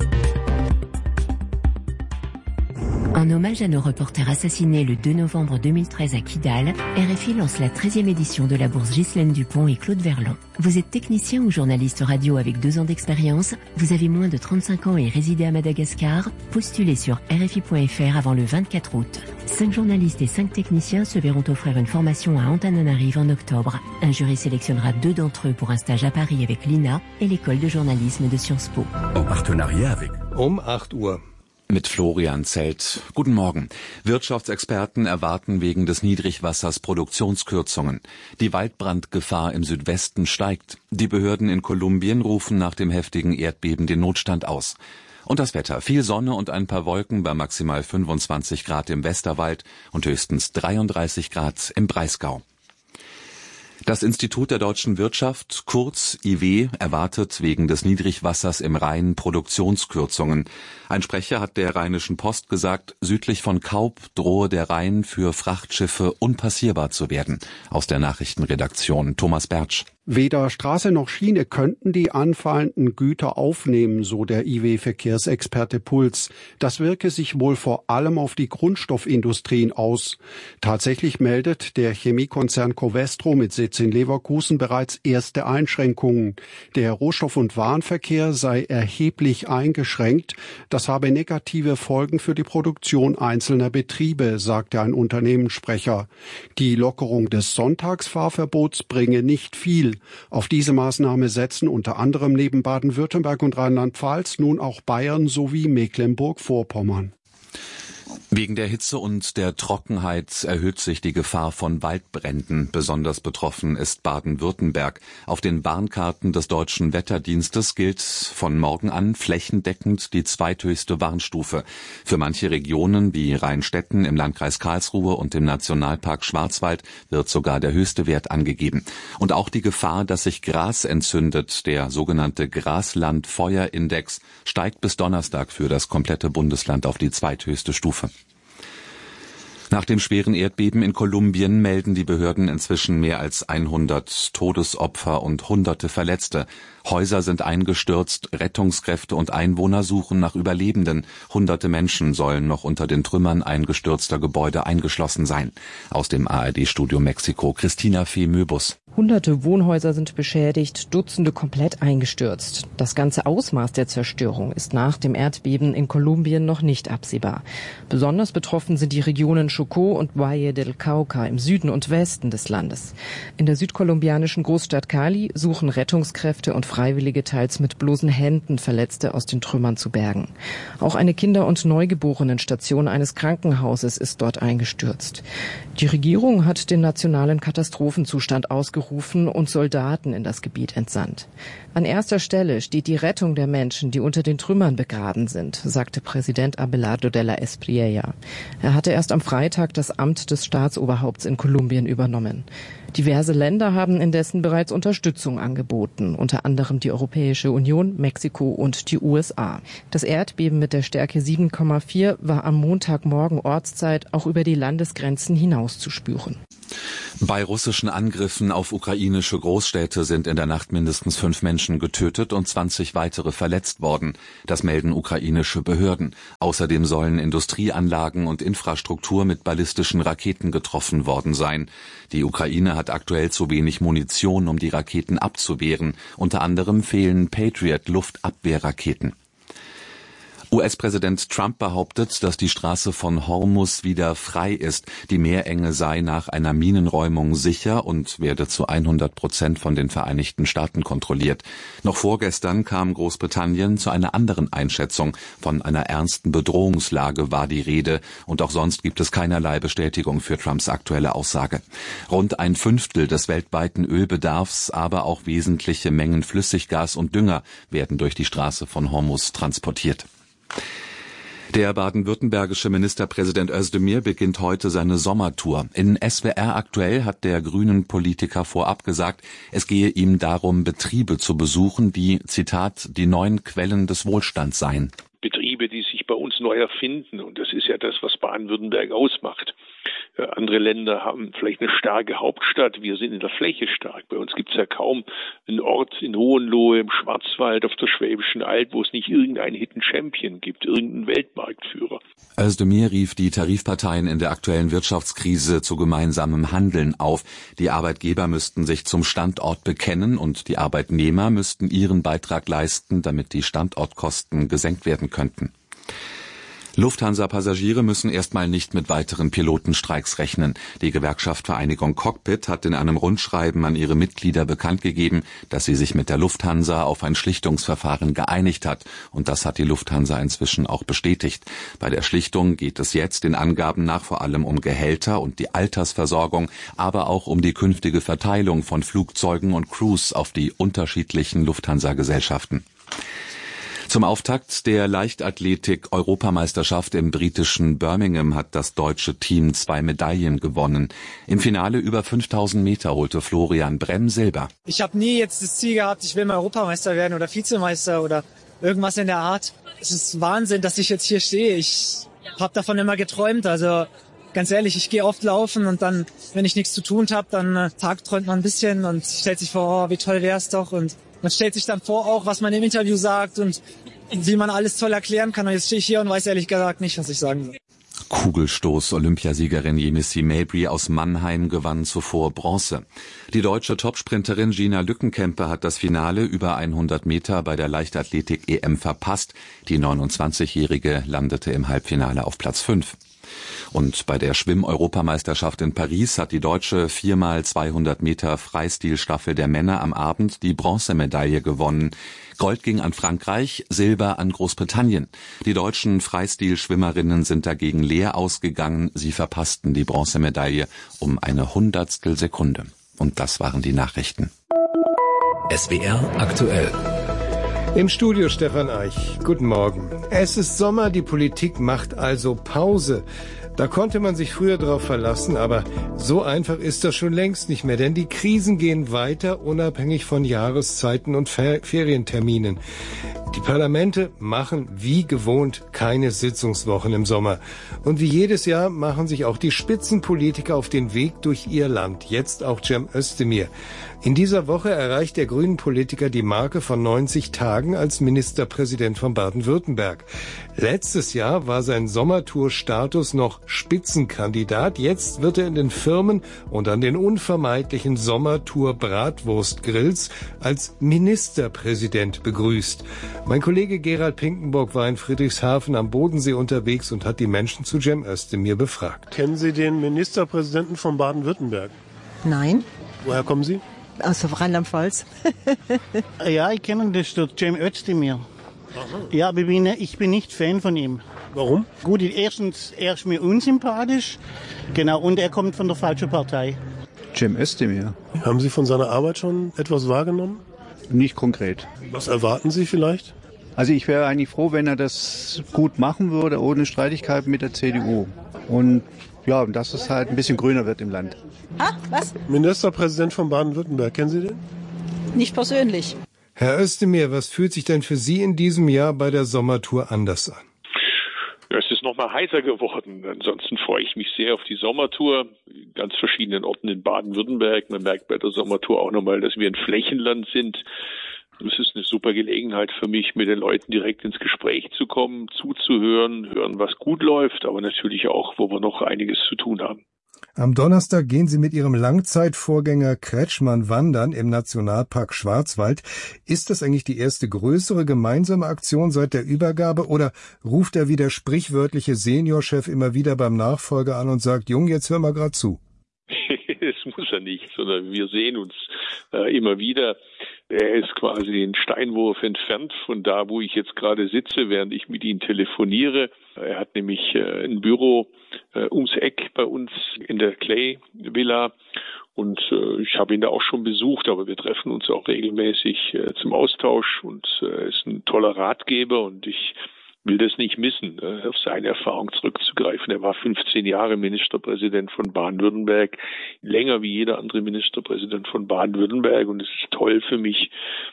En hommage à nos reporters assassinés le deux novembre deux mille treize à Kidal, R F I lance la treizième édition de la bourse Ghislaine Dupont et Claude Verlon. Vous êtes technicien ou journaliste radio avec deux ans d'expérience, vous avez moins de trente-cinq ans et résidez à Madagascar, postulez sur R F I point F R avant le vingt-quatre août. Cinq journalistes et cinq techniciens se verront offrir une formation à Antananarive en octobre. Un jury sélectionnera deux d'entre eux pour un stage à Paris avec l'I N A et l'école de journalisme de Sciences Po. En partenariat avec um acht Uhr. Mit Florian Zelt. Guten Morgen. Wirtschaftsexperten erwarten wegen des Niedrigwassers Produktionskürzungen. Die Waldbrandgefahr im Südwesten steigt. Die Behörden in Kolumbien rufen nach dem heftigen Erdbeben den Notstand aus. Und das Wetter. Viel Sonne und ein paar Wolken bei maximal fünfundzwanzig Grad im Westerwald und höchstens dreiunddreißig Grad im Breisgau. Das Institut der deutschen Wirtschaft, kurz I W, erwartet wegen des Niedrigwassers im Rhein Produktionskürzungen. Ein Sprecher hat der Rheinischen Post gesagt, südlich von Kaub drohe der Rhein für Frachtschiffe unpassierbar zu werden. Aus der Nachrichtenredaktion Thomas Bertsch. Weder Straße noch Schiene könnten die anfallenden Güter aufnehmen, so der I W-Verkehrsexperte Puls. Das wirke sich wohl vor allem auf die Grundstoffindustrien aus. Tatsächlich meldet der Chemiekonzern Covestro mit Sitz in Leverkusen bereits erste Einschränkungen. Der Rohstoff- und Warenverkehr sei erheblich eingeschränkt. Das habe negative Folgen für die Produktion einzelner Betriebe, sagte ein Unternehmenssprecher. Die Lockerung des Sonntagsfahrverbots bringe nicht viel. Auf diese Maßnahme setzen unter anderem neben Baden-Württemberg und Rheinland-Pfalz nun auch Bayern sowie Mecklenburg-Vorpommern. Wegen der Hitze und der Trockenheit erhöht sich die Gefahr von Waldbränden. Besonders betroffen ist Baden-Württemberg. Auf den Warnkarten des Deutschen Wetterdienstes gilt von morgen an flächendeckend die zweithöchste Warnstufe. Für manche Regionen wie Rheinstetten im Landkreis Karlsruhe und im Nationalpark Schwarzwald wird sogar der höchste Wert angegeben. Und auch die Gefahr, dass sich Gras entzündet, der sogenannte Graslandfeuerindex, steigt bis Donnerstag für das komplette Bundesland auf die zweithöchste Stufe. Nach dem schweren Erdbeben in Kolumbien melden die Behörden inzwischen mehr als hundert Todesopfer und hunderte Verletzte. Häuser sind eingestürzt, Rettungskräfte und Einwohner suchen nach Überlebenden. Hunderte Menschen sollen noch unter den Trümmern eingestürzter Gebäude eingeschlossen sein. Aus dem A R D-Studio Mexiko, Christina Fee-Möbus. Hunderte Wohnhäuser sind beschädigt, Dutzende komplett eingestürzt. Das ganze Ausmaß der Zerstörung ist nach dem Erdbeben in Kolumbien noch nicht absehbar. Besonders betroffen sind die Regionen Chocó und Valle del Cauca im Süden und Westen des Landes. In der südkolumbianischen Großstadt Cali suchen Rettungskräfte und Freiwillige teils mit bloßen Händen Verletzte aus den Trümmern zu bergen. Auch eine Kinder- und Neugeborenenstation eines Krankenhauses ist dort eingestürzt. Die Regierung hat den nationalen Katastrophenzustand ausgerufen und Soldaten in das Gebiet entsandt. An erster Stelle steht die Rettung der Menschen, die unter den Trümmern begraben sind, sagte Präsident Abelardo de la Espriella. Er hatte erst am Freitag das Amt des Staatsoberhaupts in Kolumbien übernommen. Diverse Länder haben indessen bereits Unterstützung angeboten, unter anderem die Europäische Union, Mexiko und die U S A. Das Erdbeben mit der Stärke sieben Komma vier war am Montagmorgen Ortszeit auch über die Landesgrenzen hinaus zu spüren. Bei russischen Angriffen auf ukrainische Großstädte sind in der Nacht mindestens fünf Menschen getötet und zwanzig weitere verletzt worden. Das melden ukrainische Behörden. Außerdem sollen Industrieanlagen und Infrastruktur mit ballistischen Raketen getroffen worden sein. Die Ukraine hat aktuell zu wenig Munition, um die Raketen abzuwehren. Unter anderem fehlen Patriot-Luftabwehrraketen. U S-Präsident Trump behauptet, dass die Straße von Hormuz wieder frei ist. Die Meerenge sei nach einer Minenräumung sicher und werde zu hundert Prozent von den Vereinigten Staaten kontrolliert. Noch vorgestern kam Großbritannien zu einer anderen Einschätzung. Von einer ernsten Bedrohungslage war die Rede und auch sonst gibt es keinerlei Bestätigung für Trumps aktuelle Aussage. Rund ein Fünftel des weltweiten Ölbedarfs, aber auch wesentliche Mengen Flüssiggas und Dünger werden durch die Straße von Hormuz transportiert. Der baden-württembergische Ministerpräsident Özdemir beginnt heute seine Sommertour. In S W R aktuell hat der grünen Politiker vorab gesagt, es gehe ihm darum, Betriebe zu besuchen, die, Zitat, die neuen Quellen des Wohlstands seien. Betriebe, die sich bei uns neu erfinden. Und das ist ja das, was Baden-Württemberg ausmacht. Andere Länder haben vielleicht eine starke Hauptstadt. Wir sind in der Fläche stark. Bei uns gibt es ja kaum einen Ort in Hohenlohe, im Schwarzwald, auf der Schwäbischen Alb, wo es nicht irgendeinen Hidden Champion gibt, irgendeinen Weltmarktführer. Özdemir rief die Tarifparteien in der aktuellen Wirtschaftskrise zu gemeinsamem Handeln auf. Die Arbeitgeber müssten sich zum Standort bekennen und die Arbeitnehmer müssten ihren Beitrag leisten, damit die Standortkosten gesenkt werden könnten. Lufthansa-Passagiere müssen erstmal nicht mit weiteren Pilotenstreiks rechnen. Die Gewerkschaft Vereinigung Cockpit hat in einem Rundschreiben an ihre Mitglieder bekannt gegeben, dass sie sich mit der Lufthansa auf ein Schlichtungsverfahren geeinigt hat. Und das hat die Lufthansa inzwischen auch bestätigt. Bei der Schlichtung geht es jetzt den Angaben nach vor allem um Gehälter und die Altersversorgung, aber auch um die künftige Verteilung von Flugzeugen und Crews auf die unterschiedlichen Lufthansa-Gesellschaften. Zum Auftakt der Leichtathletik-Europameisterschaft im britischen Birmingham hat das deutsche Team zwei Medaillen gewonnen. Im Finale über fünftausend Meter holte Florian Bremm Silber. Ich habe nie jetzt das Ziel gehabt, ich will mal Europameister werden oder Vizemeister oder irgendwas in der Art. Es ist Wahnsinn, dass ich jetzt hier stehe. Ich habe davon immer geträumt. Also ganz ehrlich, ich gehe oft laufen und dann, wenn ich nichts zu tun habe, dann äh, tagträumt man ein bisschen und stellt sich vor, oh, wie toll wär's doch. Und man stellt sich dann vor auch, was man im Interview sagt und wie man alles toll erklären kann. Und jetzt stehe ich hier und weiß ehrlich gesagt nicht, was ich sagen soll. Kugelstoß-Olympiasiegerin Yemisi Mabry aus Mannheim gewann zuvor Bronze. Die deutsche Topsprinterin Gina Lückenkämpe hat das Finale über hundert Meter bei der Leichtathletik-E M verpasst. Die neunundzwanzigjährige landete im Halbfinale auf Platz fünf. Und bei der Schwimm-Europameisterschaft in Paris hat die deutsche vier mal zweihundert Meter Freistilstaffel der Männer am Abend die Bronzemedaille gewonnen. Gold ging an Frankreich, Silber an Großbritannien. Die deutschen Freistilschwimmerinnen sind dagegen leer ausgegangen. Sie verpassten die Bronzemedaille um eine Hundertstel Sekunde. Und das waren die Nachrichten. S W R aktuell. Im Studio Stefan Eich. Guten Morgen. Es ist Sommer, die Politik macht also Pause. Da konnte man sich früher drauf verlassen, aber so einfach ist das schon längst nicht mehr, denn die Krisen gehen weiter, unabhängig von Jahreszeiten und Fer- Ferienterminen. Die Parlamente machen wie gewohnt keine Sitzungswochen im Sommer. Und wie jedes Jahr machen sich auch die Spitzenpolitiker auf den Weg durch ihr Land. Jetzt auch Cem Özdemir. In dieser Woche erreicht der Grünen-Politiker die Marke von neunzig Tagen als Ministerpräsident von Baden-Württemberg. Letztes Jahr war sein Sommertour-Status noch Spitzenkandidat. Jetzt wird er in den Firmen und an den unvermeidlichen Sommertour-Bratwurstgrills als Ministerpräsident begrüßt. Mein Kollege Gerald Pinkenburg war in Friedrichshafen am Bodensee unterwegs und hat die Menschen zu Cem Özdemir befragt. Kennen Sie den Ministerpräsidenten von Baden-Württemberg? Nein. Woher kommen Sie? Aus Rheinland-Pfalz. Ja, ich kenne das, der Cem Özdemir. Ja, aber ich bin, ich bin nicht Fan von ihm. Warum? Gut, erstens, er ist mir unsympathisch. Genau, und er kommt von der falschen Partei. Cem Özdemir. Haben Sie von seiner Arbeit schon etwas wahrgenommen? Nicht konkret. Was erwarten Sie vielleicht? Also ich wäre eigentlich froh, wenn er das gut machen würde, ohne Streitigkeiten mit der C D U. Und ja, dass es halt ein bisschen grüner wird im Land. Ha, was? Ministerpräsident von Baden-Württemberg, kennen Sie den? Nicht persönlich. Herr Özdemir, was fühlt sich denn für Sie in diesem Jahr bei der Sommertour anders an? Ja, es ist nochmal heißer geworden. Ansonsten freue ich mich sehr auf die Sommertour. In ganz verschiedenen Orten in Baden-Württemberg. Man merkt bei der Sommertour auch nochmal, dass wir ein Flächenland sind. Es ist eine super Gelegenheit für mich, mit den Leuten direkt ins Gespräch zu kommen, zuzuhören, hören, was gut läuft, aber natürlich auch, wo wir noch einiges zu tun haben. Am Donnerstag gehen Sie mit Ihrem Langzeitvorgänger Kretschmann wandern im Nationalpark Schwarzwald. Ist das eigentlich die erste größere gemeinsame Aktion seit der Übergabe oder ruft er wie der sprichwörtliche Seniorchef immer wieder beim Nachfolger an und sagt, Jung, jetzt hör mal grad zu? Das muss er nicht, sondern wir sehen uns äh, immer wieder. Er ist quasi einen Steinwurf entfernt von da, wo ich jetzt gerade sitze, während ich mit ihm telefoniere. Er hat nämlich äh, ein Büro äh, ums Eck bei uns in der Clay Villa und äh, ich habe ihn da auch schon besucht, aber wir treffen uns auch regelmäßig äh, zum Austausch und er äh, ist ein toller Ratgeber und ich will das nicht missen, äh, auf seine Erfahrung zurückzugreifen. Er war fünfzehn Jahre Ministerpräsident von Baden-Württemberg, länger wie jeder andere Ministerpräsident von Baden-Württemberg und es ist toll für mich,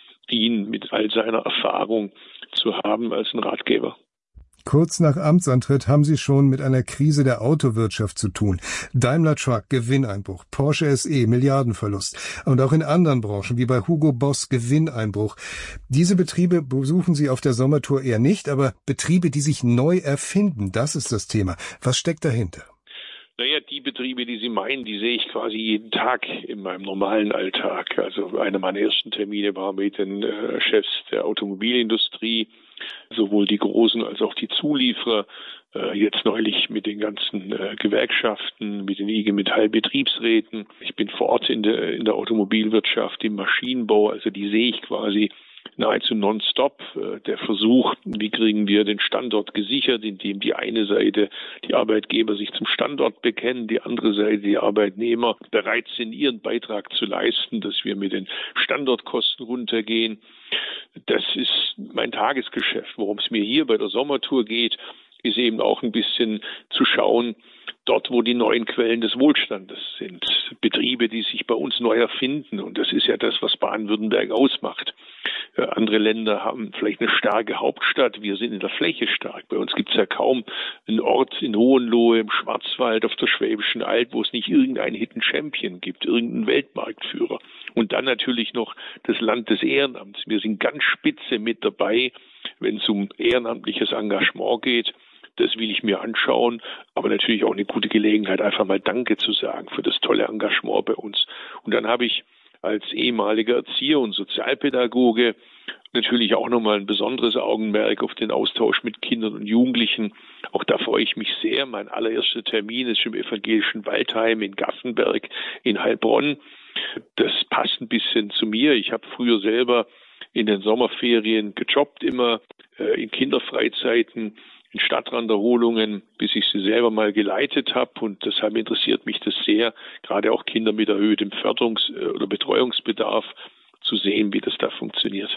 ihn mit all seiner Erfahrung zu haben als ein Ratgeber. Kurz nach Amtsantritt haben Sie schon mit einer Krise der Autowirtschaft zu tun. Daimler Truck, Gewinneinbruch, Porsche S E, Milliardenverlust. Und auch in anderen Branchen, wie bei Hugo Boss, Gewinneinbruch. Diese Betriebe besuchen Sie auf der Sommertour eher nicht, aber Betriebe, die sich neu erfinden, das ist das Thema. Was steckt dahinter? Naja, die Betriebe, die Sie meinen, die sehe ich quasi jeden Tag in meinem normalen Alltag. Also einer meiner ersten Termine war mit den äh, Chefs der Automobilindustrie, sowohl die Großen als auch die Zulieferer, äh, jetzt neulich mit den ganzen äh, Gewerkschaften, mit den I G Metall-Betriebsräten. Ich bin vor Ort in der, in der Automobilwirtschaft, im Maschinenbau, also die sehe ich quasi nahezu nonstop. Äh, der Versuch, wie kriegen wir den Standort gesichert, indem die eine Seite die Arbeitgeber sich zum Standort bekennen, die andere Seite die Arbeitnehmer bereit sind, ihren Beitrag zu leisten, dass wir mit den Standortkosten runtergehen. Das ist mein Tagesgeschäft. Worum es mir hier bei der Sommertour geht, ist eben auch ein bisschen zu schauen, dort, wo die neuen Quellen des Wohlstandes sind. Betriebe, die sich bei uns neu erfinden. Und das ist ja das, was Baden-Württemberg ausmacht. Äh, andere Länder haben vielleicht eine starke Hauptstadt. Wir sind in der Fläche stark. Bei uns gibt es ja kaum einen Ort in Hohenlohe, im Schwarzwald, auf der Schwäbischen Alb, wo es nicht irgendeinen Hidden Champion gibt, irgendeinen Weltmarktführer. Und dann natürlich noch das Land des Ehrenamts. Wir sind ganz spitze mit dabei, wenn es um ehrenamtliches Engagement geht. Das will ich mir anschauen, aber natürlich auch eine gute Gelegenheit, einfach mal Danke zu sagen für das tolle Engagement bei uns. Und dann habe ich als ehemaliger Erzieher und Sozialpädagoge natürlich auch nochmal ein besonderes Augenmerk auf den Austausch mit Kindern und Jugendlichen. Auch da freue ich mich sehr. Mein allererster Termin ist im evangelischen Waldheim in Gaffenberg in Heilbronn. Das passt ein bisschen zu mir. Ich habe früher selber in den Sommerferien gejobbt, immer äh, in Kinderfreizeiten, in Stadtranderholungen, bis ich sie selber mal geleitet habe. Und deshalb interessiert mich das sehr, gerade auch Kinder mit erhöhtem Förderungs- oder Betreuungsbedarf zu sehen, wie das da funktioniert.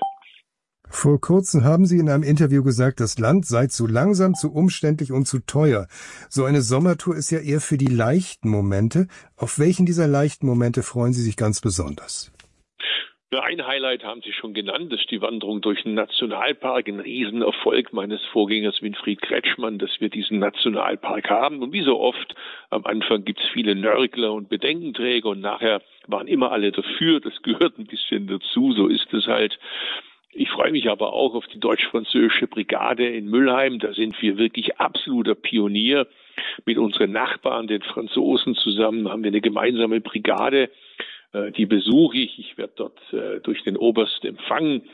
Vor kurzem haben Sie in einem Interview gesagt, das Land sei zu langsam, zu umständlich und zu teuer. So eine Sommertour ist ja eher für die leichten Momente. Auf welchen dieser leichten Momente freuen Sie sich ganz besonders? Ein Highlight haben Sie schon genannt, das ist die Wanderung durch den Nationalpark, ein Riesenerfolg meines Vorgängers Winfried Kretschmann, dass wir diesen Nationalpark haben. Und wie so oft, am Anfang gibt es viele Nörgler und Bedenkenträger und nachher waren immer alle dafür. Das gehört ein bisschen dazu, so ist es halt. Ich freue mich aber auch auf die deutsch-französische Brigade in Mülheim. Da sind wir wirklich absoluter Pionier. Mit unseren Nachbarn, den Franzosen zusammen, haben wir eine gemeinsame Brigade. Die besuche ich. Ich werde dort äh, durch den Oberst empfangen.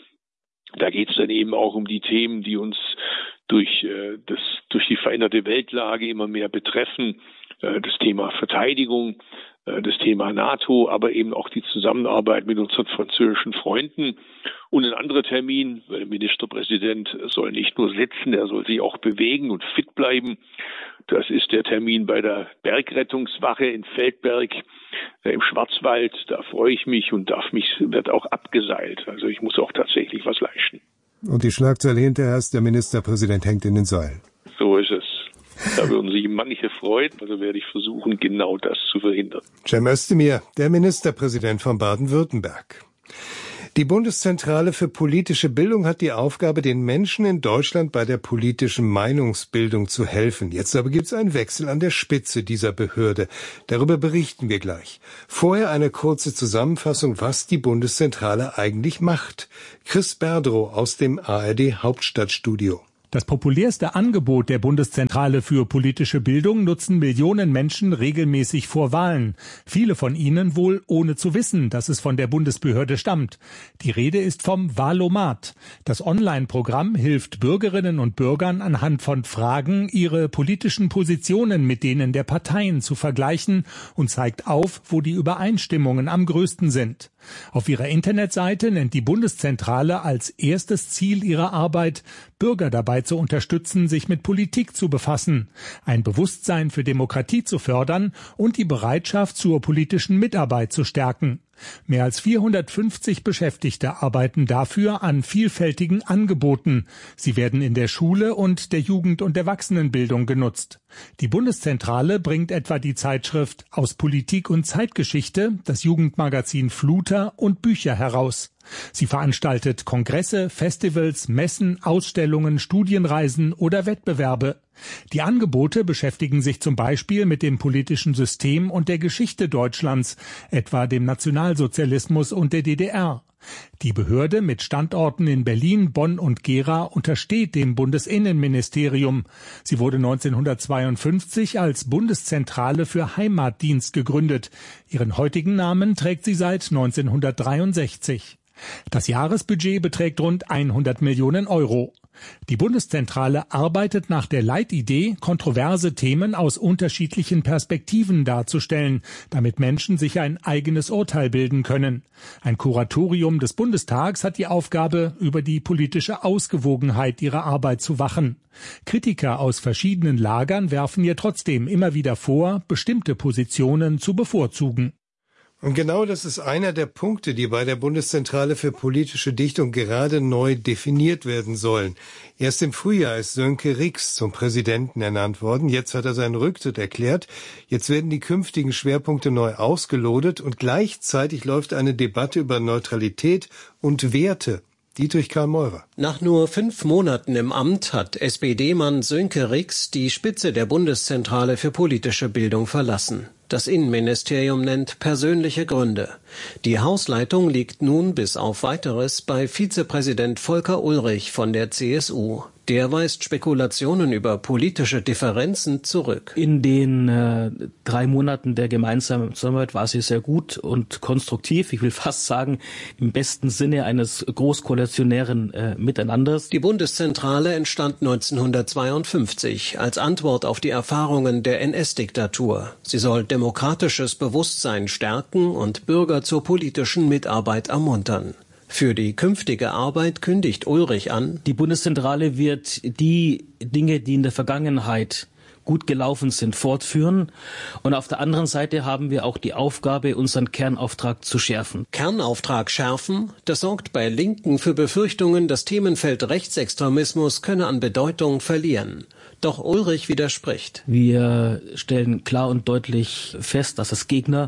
Da geht es dann eben auch um die Themen, die uns durch äh, das durch die veränderte Weltlage immer mehr betreffen. Äh, das Thema Verteidigung, äh, das Thema NATO, aber eben auch die Zusammenarbeit mit unseren französischen Freunden. Und ein anderer Termin, weil der Ministerpräsident soll nicht nur sitzen, er soll sich auch bewegen und fit bleiben. Das ist der Termin bei der Bergrettungswache in Feldberg äh, im Schwarzwald. Da freue ich mich und darf mich, wird auch abgeseilt. Also ich muss auch tatsächlich was leisten. Und die Schlagzeile hinterher ist, der Ministerpräsident hängt in den Seilen. So ist es. Da würden sich manche freuen. Also werde ich versuchen, genau das zu verhindern. Cem Özdemir, der Ministerpräsident von Baden-Württemberg. Die Bundeszentrale für politische Bildung hat die Aufgabe, den Menschen in Deutschland bei der politischen Meinungsbildung zu helfen. Jetzt aber gibt es einen Wechsel an der Spitze dieser Behörde. Darüber berichten wir gleich. Vorher eine kurze Zusammenfassung, was die Bundeszentrale eigentlich macht. Chris Berdrow aus dem A R D Hauptstadtstudio. Das populärste Angebot der Bundeszentrale für politische Bildung nutzen Millionen Menschen regelmäßig vor Wahlen. Viele von ihnen wohl ohne zu wissen, dass es von der Bundesbehörde stammt. Die Rede ist vom Wahlomat. Das Online-Programm hilft Bürgerinnen und Bürgern anhand von Fragen, ihre politischen Positionen mit denen der Parteien zu vergleichen und zeigt auf, wo die Übereinstimmungen am größten sind. Auf ihrer Internetseite nennt die Bundeszentrale als erstes Ziel ihrer Arbeit, Bürger dabei zu unterstützen, sich mit Politik zu befassen, ein Bewusstsein für Demokratie zu fördern und die Bereitschaft zur politischen Mitarbeit zu stärken. Mehr als vierhundertfünfzig Beschäftigte arbeiten dafür an vielfältigen Angeboten. Sie werden in der Schule und der Jugend- und Erwachsenenbildung genutzt. Die Bundeszentrale bringt etwa die Zeitschrift Aus Politik und Zeitgeschichte, das Jugendmagazin Fluter und Bücher heraus. Sie veranstaltet Kongresse, Festivals, Messen, Ausstellungen, Studienreisen oder Wettbewerbe. Die Angebote beschäftigen sich zum Beispiel mit dem politischen System und der Geschichte Deutschlands, etwa dem Nationalsozialismus und der D D R. Die Behörde mit Standorten in Berlin, Bonn und Gera untersteht dem Bundesinnenministerium. Sie wurde neunzehnhundertzweiundfünfzig als Bundeszentrale für Heimatdienst gegründet. Ihren heutigen Namen trägt sie seit neunzehnhundertdreiundsechzig. Das Jahresbudget beträgt rund hundert Millionen Euro. Die Bundeszentrale arbeitet nach der Leitidee, kontroverse Themen aus unterschiedlichen Perspektiven darzustellen, damit Menschen sich ein eigenes Urteil bilden können. Ein Kuratorium des Bundestags hat die Aufgabe, über die politische Ausgewogenheit ihrer Arbeit zu wachen. Kritiker aus verschiedenen Lagern werfen ihr trotzdem immer wieder vor, bestimmte Positionen zu bevorzugen. Und genau das ist einer der Punkte, die bei der Bundeszentrale für politische Dichtung gerade neu definiert werden sollen. Erst im Frühjahr ist Sönke Rix zum Präsidenten ernannt worden. Jetzt hat er seinen Rücktritt erklärt. Jetzt werden die künftigen Schwerpunkte neu ausgelotet und gleichzeitig läuft eine Debatte über Neutralität und Werte. Dietrich Karl Meurer. Nach nur fünf Monaten im Amt hat S P D-Mann Sönke Rix die Spitze der Bundeszentrale für politische Bildung verlassen. Das Innenministerium nennt persönliche Gründe. Die Hausleitung liegt nun bis auf Weiteres bei Vizepräsident Volker Ullrich von der C S U. Der weist Spekulationen über politische Differenzen zurück. In den äh, drei Monaten der gemeinsamen Zusammenarbeit war sie sehr gut und konstruktiv. Ich will fast sagen, im besten Sinne eines großkoalitionären äh, Miteinanders. Die Bundeszentrale entstand neunzehnhundertzweiundfünfzig als Antwort auf die Erfahrungen der N S-Diktatur. Sie soll demokratisches Bewusstsein stärken und Bürger zur politischen Mitarbeit ermuntern. Für die künftige Arbeit kündigt Ullrich an: Die Bundeszentrale wird die Dinge, die in der Vergangenheit gut gelaufen sind, fortführen. Und auf der anderen Seite haben wir auch die Aufgabe, unseren Kernauftrag zu schärfen. Kernauftrag schärfen? Das sorgt bei Linken für Befürchtungen, das Themenfeld Rechtsextremismus könne an Bedeutung verlieren. Doch Ullrich widerspricht. Wir stellen klar und deutlich fest, dass es Gegner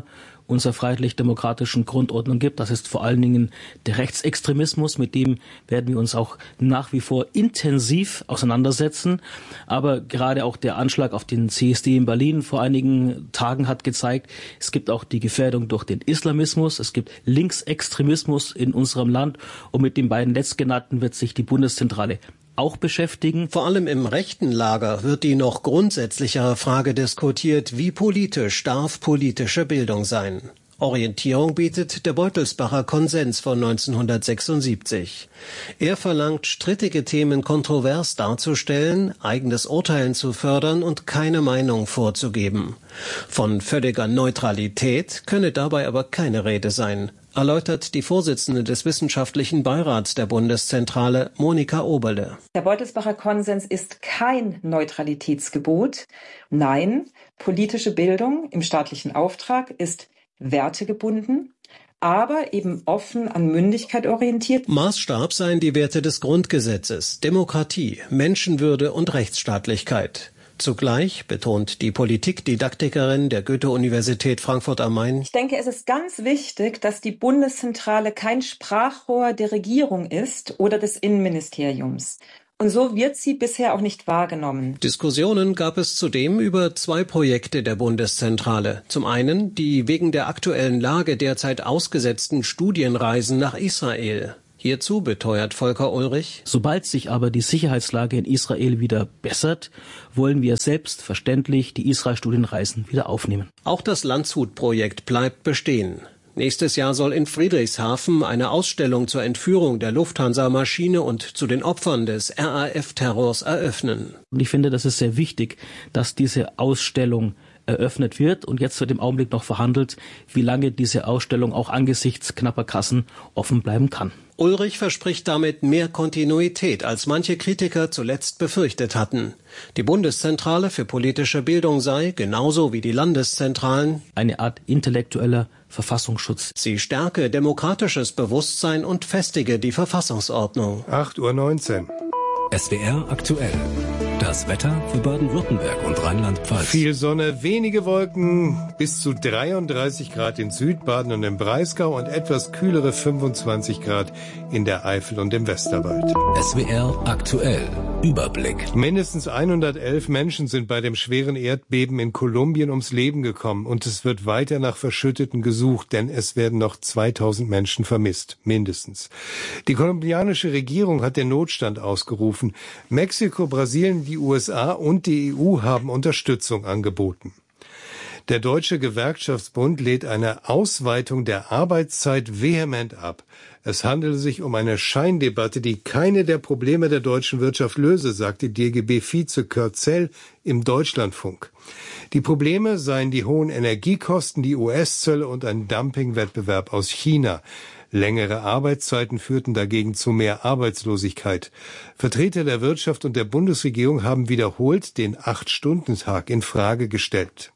unserer freiheitlich-demokratischen Grundordnung gibt. Das ist vor allen Dingen der Rechtsextremismus, mit dem werden wir uns auch nach wie vor intensiv auseinandersetzen. Aber gerade auch der Anschlag auf den C S D in Berlin vor einigen Tagen hat gezeigt, es gibt auch die Gefährdung durch den Islamismus, es gibt Linksextremismus in unserem Land und mit den beiden letztgenannten wird sich die Bundeszentrale auch beschäftigen. Vor allem im rechten Lager wird die noch grundsätzlichere Frage diskutiert, wie politisch darf politische Bildung sein. Orientierung bietet der Beutelsbacher Konsens von neunzehnhundertsechsundsiebzig. Er verlangt, strittige Themen kontrovers darzustellen, eigenes Urteilen zu fördern und keine Meinung vorzugeben. Von völliger Neutralität könne dabei aber keine Rede sein, erläutert die Vorsitzende des Wissenschaftlichen Beirats der Bundeszentrale, Monika Oberle. Der Beutelsbacher Konsens ist kein Neutralitätsgebot. Nein, politische Bildung im staatlichen Auftrag ist wertegebunden, aber eben offen an Mündigkeit orientiert. Maßstab seien die Werte des Grundgesetzes, Demokratie, Menschenwürde und Rechtsstaatlichkeit. Zugleich betont die Politikdidaktikerin der Goethe-Universität Frankfurt am Main: Ich denke, es ist ganz wichtig, dass die Bundeszentrale kein Sprachrohr der Regierung ist oder des Innenministeriums. Und so wird sie bisher auch nicht wahrgenommen. Diskussionen gab es zudem über zwei Projekte der Bundeszentrale. Zum einen die wegen der aktuellen Lage derzeit ausgesetzten Studienreisen nach Israel. Hierzu beteuert Volker Ulrich: Sobald sich aber die Sicherheitslage in Israel wieder bessert, wollen wir selbstverständlich die Israel-Studienreisen wieder aufnehmen. Auch das Landshut-Projekt bleibt bestehen. Nächstes Jahr soll in Friedrichshafen eine Ausstellung zur Entführung der Lufthansa-Maschine und zu den Opfern des R A F-Terrors eröffnen. Und ich finde, das ist sehr wichtig, dass diese Ausstellung eröffnet wird. Und jetzt wird im Augenblick noch verhandelt, wie lange diese Ausstellung auch angesichts knapper Kassen offen bleiben kann. Ulrich verspricht damit mehr Kontinuität, als manche Kritiker zuletzt befürchtet hatten. Die Bundeszentrale für politische Bildung sei, genauso wie die Landeszentralen, eine Art intellektueller Verfassungsschutz. Sie stärke demokratisches Bewusstsein und festige die Verfassungsordnung. acht Uhr neunzehn. S W R aktuell. Das Wetter für Baden-Württemberg und Rheinland-Pfalz. Viel Sonne, wenige Wolken, bis zu dreiunddreißig Grad in Südbaden und im Breisgau und etwas kühlere fünfundzwanzig Grad in der Eifel und im Westerwald. S W R aktuell. Überblick. Mindestens hundertelf Menschen sind bei dem schweren Erdbeben in Kolumbien ums Leben gekommen und es wird weiter nach Verschütteten gesucht, denn es werden noch zweitausend Menschen vermisst, mindestens. Die kolumbianische Regierung hat den Notstand ausgerufen. Mexiko, Brasilien, die U S A und die E U haben Unterstützung angeboten. Der Deutsche Gewerkschaftsbund lehnt eine Ausweitung der Arbeitszeit vehement ab. Es handele sich um eine Scheindebatte, die keine der Probleme der deutschen Wirtschaft löse, sagte D G B-Vize Kurt Zell im Deutschlandfunk. Die Probleme seien die hohen Energiekosten, die U S-Zölle und ein Dumpingwettbewerb aus China. Längere Arbeitszeiten führten dagegen zu mehr Arbeitslosigkeit. Vertreter der Wirtschaft und der Bundesregierung haben wiederholt den Acht-Stunden-Tag in Frage gestellt.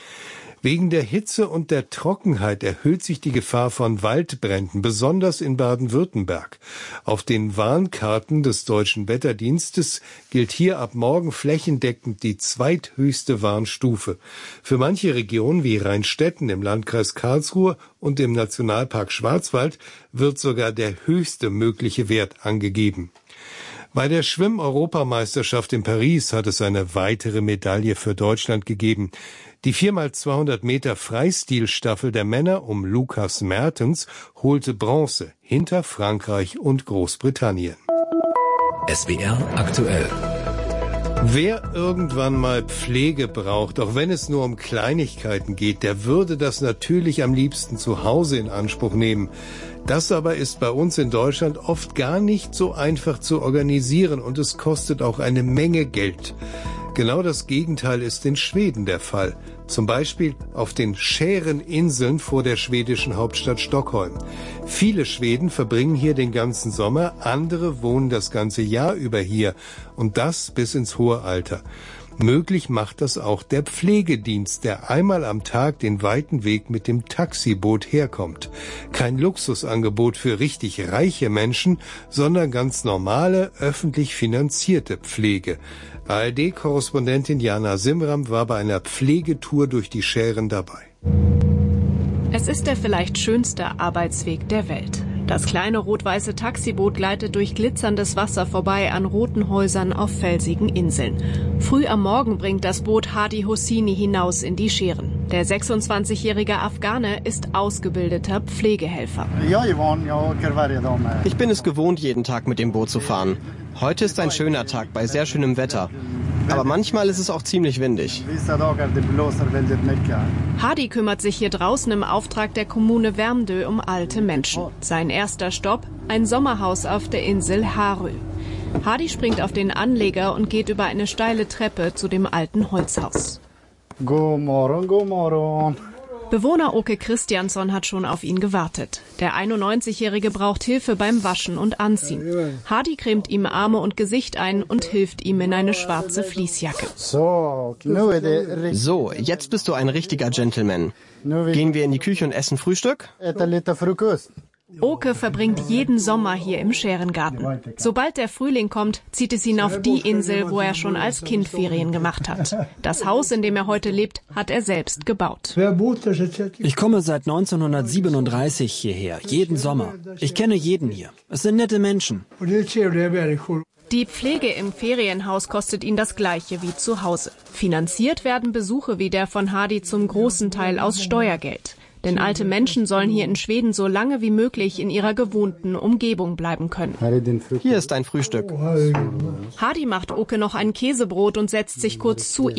Wegen der Hitze und der Trockenheit erhöht sich die Gefahr von Waldbränden, besonders in Baden-Württemberg. Auf den Warnkarten des Deutschen Wetterdienstes gilt hier ab morgen flächendeckend die zweithöchste Warnstufe. Für manche Regionen wie Rheinstetten im Landkreis Karlsruhe und im Nationalpark Schwarzwald wird sogar der höchste mögliche Wert angegeben. Bei der Schwimm-Europameisterschaft in Paris hat es eine weitere Medaille für Deutschland gegeben. Die vier mal zweihundert Meter Freistilstaffel der Männer um Lukas Mertens holte Bronze hinter Frankreich und Großbritannien. S W R aktuell. Wer irgendwann mal Pflege braucht, auch wenn es nur um Kleinigkeiten geht, der würde das natürlich am liebsten zu Hause in Anspruch nehmen. Das aber ist bei uns in Deutschland oft gar nicht so einfach zu organisieren und es kostet auch eine Menge Geld. Genau das Gegenteil ist in Schweden der Fall. Zum Beispiel auf den Schäreninseln vor der schwedischen Hauptstadt Stockholm. Viele Schweden verbringen hier den ganzen Sommer, andere wohnen das ganze Jahr über hier und das bis ins hohe Alter. Möglich macht das auch der Pflegedienst, der einmal am Tag den weiten Weg mit dem Taxiboot herkommt. Kein Luxusangebot für richtig reiche Menschen, sondern ganz normale, öffentlich finanzierte Pflege. A R D-Korrespondentin Jana Simram war bei einer Pflegetour durch die Schären dabei. Es ist der vielleicht schönste Arbeitsweg der Welt. Das kleine rot-weiße Taxiboot gleitet durch glitzerndes Wasser vorbei an roten Häusern auf felsigen Inseln. Früh am Morgen bringt das Boot Hadi Hosseini hinaus in die Scheren. Der sechsundzwanzigjährige Afghane ist ausgebildeter Pflegehelfer. Ich bin es gewohnt, jeden Tag mit dem Boot zu fahren. Heute ist ein schöner Tag bei sehr schönem Wetter. Aber manchmal ist es auch ziemlich windig. Hadi kümmert sich hier draußen im Auftrag der Kommune Värmdö um alte Menschen. Sein erster Stopp, ein Sommerhaus auf der Insel Harö. Hadi springt auf den Anleger und geht über eine steile Treppe zu dem alten Holzhaus. God morgon, god morgon. Bewohner Åke Christiansson hat schon auf ihn gewartet. Der einundneunzigjährige braucht Hilfe beim Waschen und Anziehen. Hadi cremt ihm Arme und Gesicht ein und hilft ihm in eine schwarze Fließjacke. So, jetzt bist du ein richtiger Gentleman. Gehen wir in die Küche und essen Frühstück? Åke verbringt jeden Sommer hier im Schärengarten. Sobald der Frühling kommt, zieht es ihn auf die Insel, wo er schon als Kind Ferien gemacht hat. Das Haus, in dem er heute lebt, hat er selbst gebaut. Ich komme seit neunzehnhundertsiebenunddreißig hierher, jeden Sommer. Ich kenne jeden hier. Es sind nette Menschen. Die Pflege im Ferienhaus kostet ihn das Gleiche wie zu Hause. Finanziert werden Besuche wie der von Hadi zum großen Teil aus Steuergeld. Denn alte Menschen sollen hier in Schweden so lange wie möglich in ihrer gewohnten Umgebung bleiben können. Hier ist dein Frühstück. Hadi macht Åke noch ein Käsebrot und setzt sich kurz zu ihm.